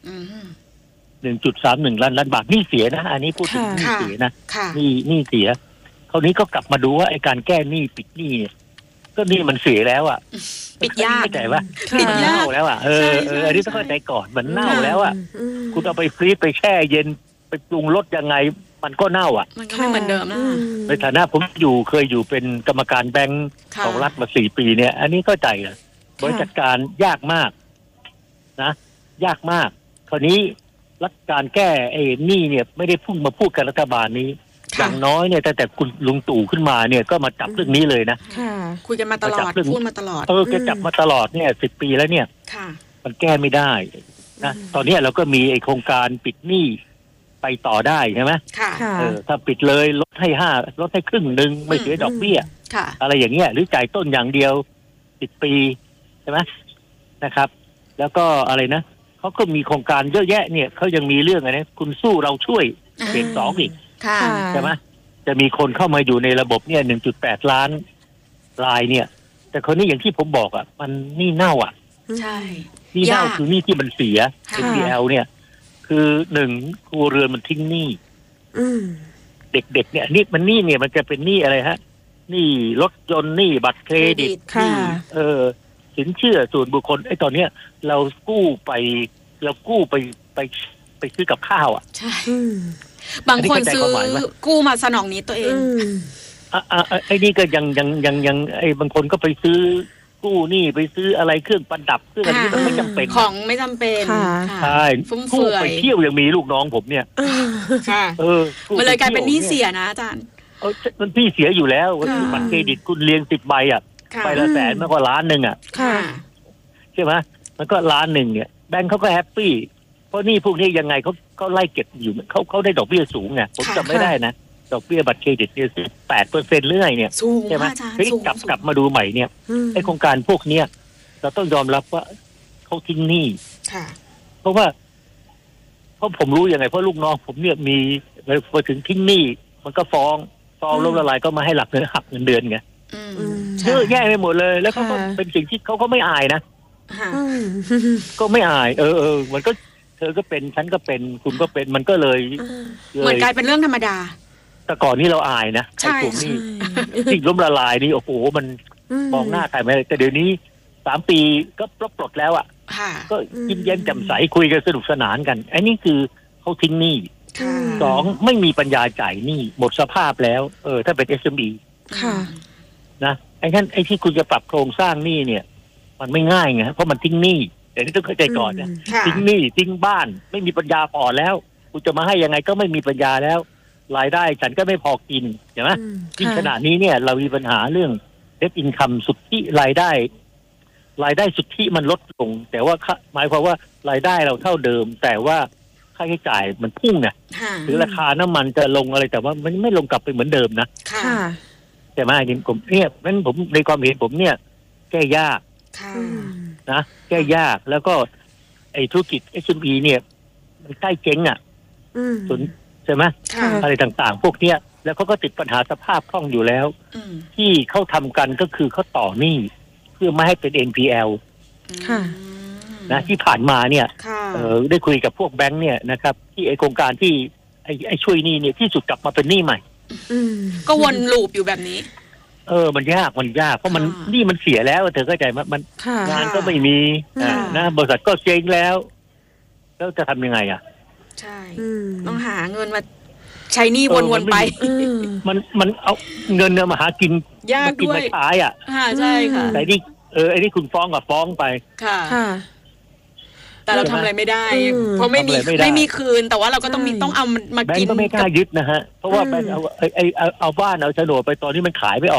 1.31 ล้านบาทหนี้เสียนะอันนี้พูดถึงหนี้เสียนะหนี้เสียคราวนี้ก็กลับมาดูว่าไอ้การแก้หนี้ปิดหนี้เนี่ยก็หนี้มันเสียแล้วอ่ะปิดยากเข้าใจว่าปิดเน่าแล้วอ่ะอันนี้ต้องเข้าใจก่อนมันเน่าแล้วอ่ะคุณเอาไปฟรีซไปแช่เย็นไปปรุงรสยังไงมันก็เน่าอ่ะมันก็ไม่เหมือนเดิมนะในฐานะผมเคยอยู่เป็นกรรมการแบงก์ของรัฐมา4 ปีเนี่ยอันนี้เข้าใจอ่ะบริจัดการยากมากนะยากมากคราวนี้รัฐการแก้ไอ้หนี้เนี่ยไม่ได้พุ่งมาพูดกับรัฐบาลนี้อย่างน้อยเนี่ยแต่คุณลุงตู่ขึ้นมาเนี่ยก็มาจับเรื่องนี้เลยนะคุยกันมาตลอดพูดมาตลอดแกจับมาตลอดเนี่ย10 ปีแล้วเนี่ยมันแก้ไม่ได้นะตอนนี้เราก็มีไอ้โครงการปิดหนี้ไปต่อได้ใช่ไหมถ้าปิดเลยลดให้ครึ่งนึงไม่เสียดอกเบี้ยอะไรอย่างเงี้ยหรือจ่ายต้นอย่างเดียว10 ปีใช่ไหมนะครับแล้วก็อะไรนะเขาก็มีโครงการเยอะแยะเนี่ยเขายังมีเรื่องอะไรนะคุณสู้เราช่วยเฟส 2อีกใช่ไหมจะมีคนเข้ามาอยู่ในระบบเนี่ย 1.8 ล้านรายเนี่ยแต่คนนี้อย่างที่ผมบอกอ่ะมันนี่เน่าอ่ะใช่นี่เน่าคือนี่ที่มันเสีย NPL เนี่ยคือ1ครัวเรือนมันทิ้งหนี้เด็กๆเนี่ยนี่มันหนี้เนี่ยมันจะเป็นหนี้อะไรฮะหนี้รถยนต์หนี้บัตรเครดิตหนี้สินเชื่อส่วนบุคคลไอ้ตอนเนี้ยเรากู้ไปซื้อกับข้าวอ่ะใช่บางคนซื้อกู้มาสนองนี้ตัวเองไอ้นี่ก็ยังไอ้บางคนก็ไปซื้อกู้นี่ไปซื้ออะไรเครื่องประดับเครื่องอะไรที่มันไม่จำเป็นของไม่จำเป็นใช่กู้ไปเที่ยวยังมีลูกน้องผมเนี่ยมันเลยกลายเป็นหนี้เสียนะอาจารย์มันพี่เสียอยู่แล้วบัตรเครดิตคุณเรียง10 ใบอ่ะใบละ100,000มันก็ล้านนึงอ่ะใช่ไหมมันก็ล้านนึงเนี่ยแบงค์เขาก็แฮปปี้เพราะนี่พวกนี้ยังไงเขาไล่เก็บอยู่เขาได้ดอกเบี้ยสูงไงผมจำไม่ได้นะดอกเบี้ยบัตรเครดิตเนี่ย8%เรื่อยเนี่ยใช่ไหมกลับมาดูใหม่เนี่ยไอโครงการพวกเนี้ยเราต้องยอมรับว่าเขาทิ้งหนี้เพราะผมรู้ยังไงเพราะลูกน้องผมเนี่ยมีพอถึงทิ้งหนี้มันก็ฟ้องล้มละลายก็มาให้หักเงินเดือนไงเยอะแยะไปหมดเลยแล้วเขาก็เป็นสิ่งที่เขาก็ไม่อายนะก็ไม่อายมันก็เธอก็เป็นฉันก็เป็นคุณก็เป็นมันก็เลยเหมือนกลายเป็นเรื่องธรรมดาแต่ก่อนนี้เราอายนะไอ้กลุ่มนี้สิ่งล้มละลายนี่โอ้โหมันมองหน้าใครไม่ได้แต่เดี๋ยวนี้3 ปีก็ปลดแล้วอ่ะก็ยิ้มแย้มแจ่มใสคุยกันสนุกสนานกันไอ้นี่คือเขาทิ้งหนี้2ไม่มีปัญญาจ่ายหนี้หมดสภาพแล้วถ้าเป็น SME นะไอ้ที่คุณจะปรับโครงสร้างหนี้เนี่ยมันไม่ง่ายไงเพราะมันทิ้งหนี้แต่นี่ต้องเข้าใจก่อนนะทิ้งหนี้ทิ้งบ้านไม่มีปัญญาพอแล้วคุณจะมาให้ยังไงก็ไม่มีปัญญาแล้วรายได้ฉันก็ไม่พอกินใช่ไหมที่ขณะนี้เนี่ยเรามีปัญหาเรื่องnet income สุทธิรายได้สุทธิมันลดลงแต่ว่าหมายความว่ารายได้เราเท่าเดิมแต่ว่าค่าใช้จ่ายมันพุ่งไงหรือราคาน้ำมันจะลงอะไรแต่ว่ามันไม่ลงกลับไปเหมือนเดิมนะใช่ไหมนี่ผมเนี่ยนั้นผมในความเห็นผมเนี่ยแก้ยากนะแก้ยากแล้วก็ไอ้ธุรกิจ SME เนี่ยมันใกล้เจ๊งอ่ะใช่ไหมอะไรต่างๆพวกเนี้ยแล้วเขาก็ติดปัญหาสภาพคล่องอยู่แล้วที่เขาทำกันก็คือเขาต่อหนี้เพื่อไม่ให้เป็น NPL นะที่ผ่านมาเนี่ยได้คุยกับพวกแบงค์เนี่ยนะครับที่ไอโครงการที่ไอ้ช่วยหนี้เนี่ยที่สุดกลับมาเป็นหนี้ใหม่ก็วนลูปอยู่แบบนี้มันยากเพราะมันนี่มันเสียแล้วเธอเข้าใจมันงานก็ไม่มีนะบริษัทก็เจ๊งแล้วจะทำยังไงอ่ะใช่ต้องหาเงินมาใช้หนี้วนๆไปมันเอาเงินเนี่ยมาหากินยากด้วยมาใช้อ่ะใช่ค่ะไอ้นี่คุณฟ้องกับฟ้องไปค่ะแต่เราทำอะไรไม่ได้เพราะไม่มีคืนแต่ว่าเราก็ต้องเอามากินแบงก์ก็ไม่กล้ายึดนะฮะเพราะว่าเอาบ้านเอาโฉนดไปตอนนี้มันขายไม่ออก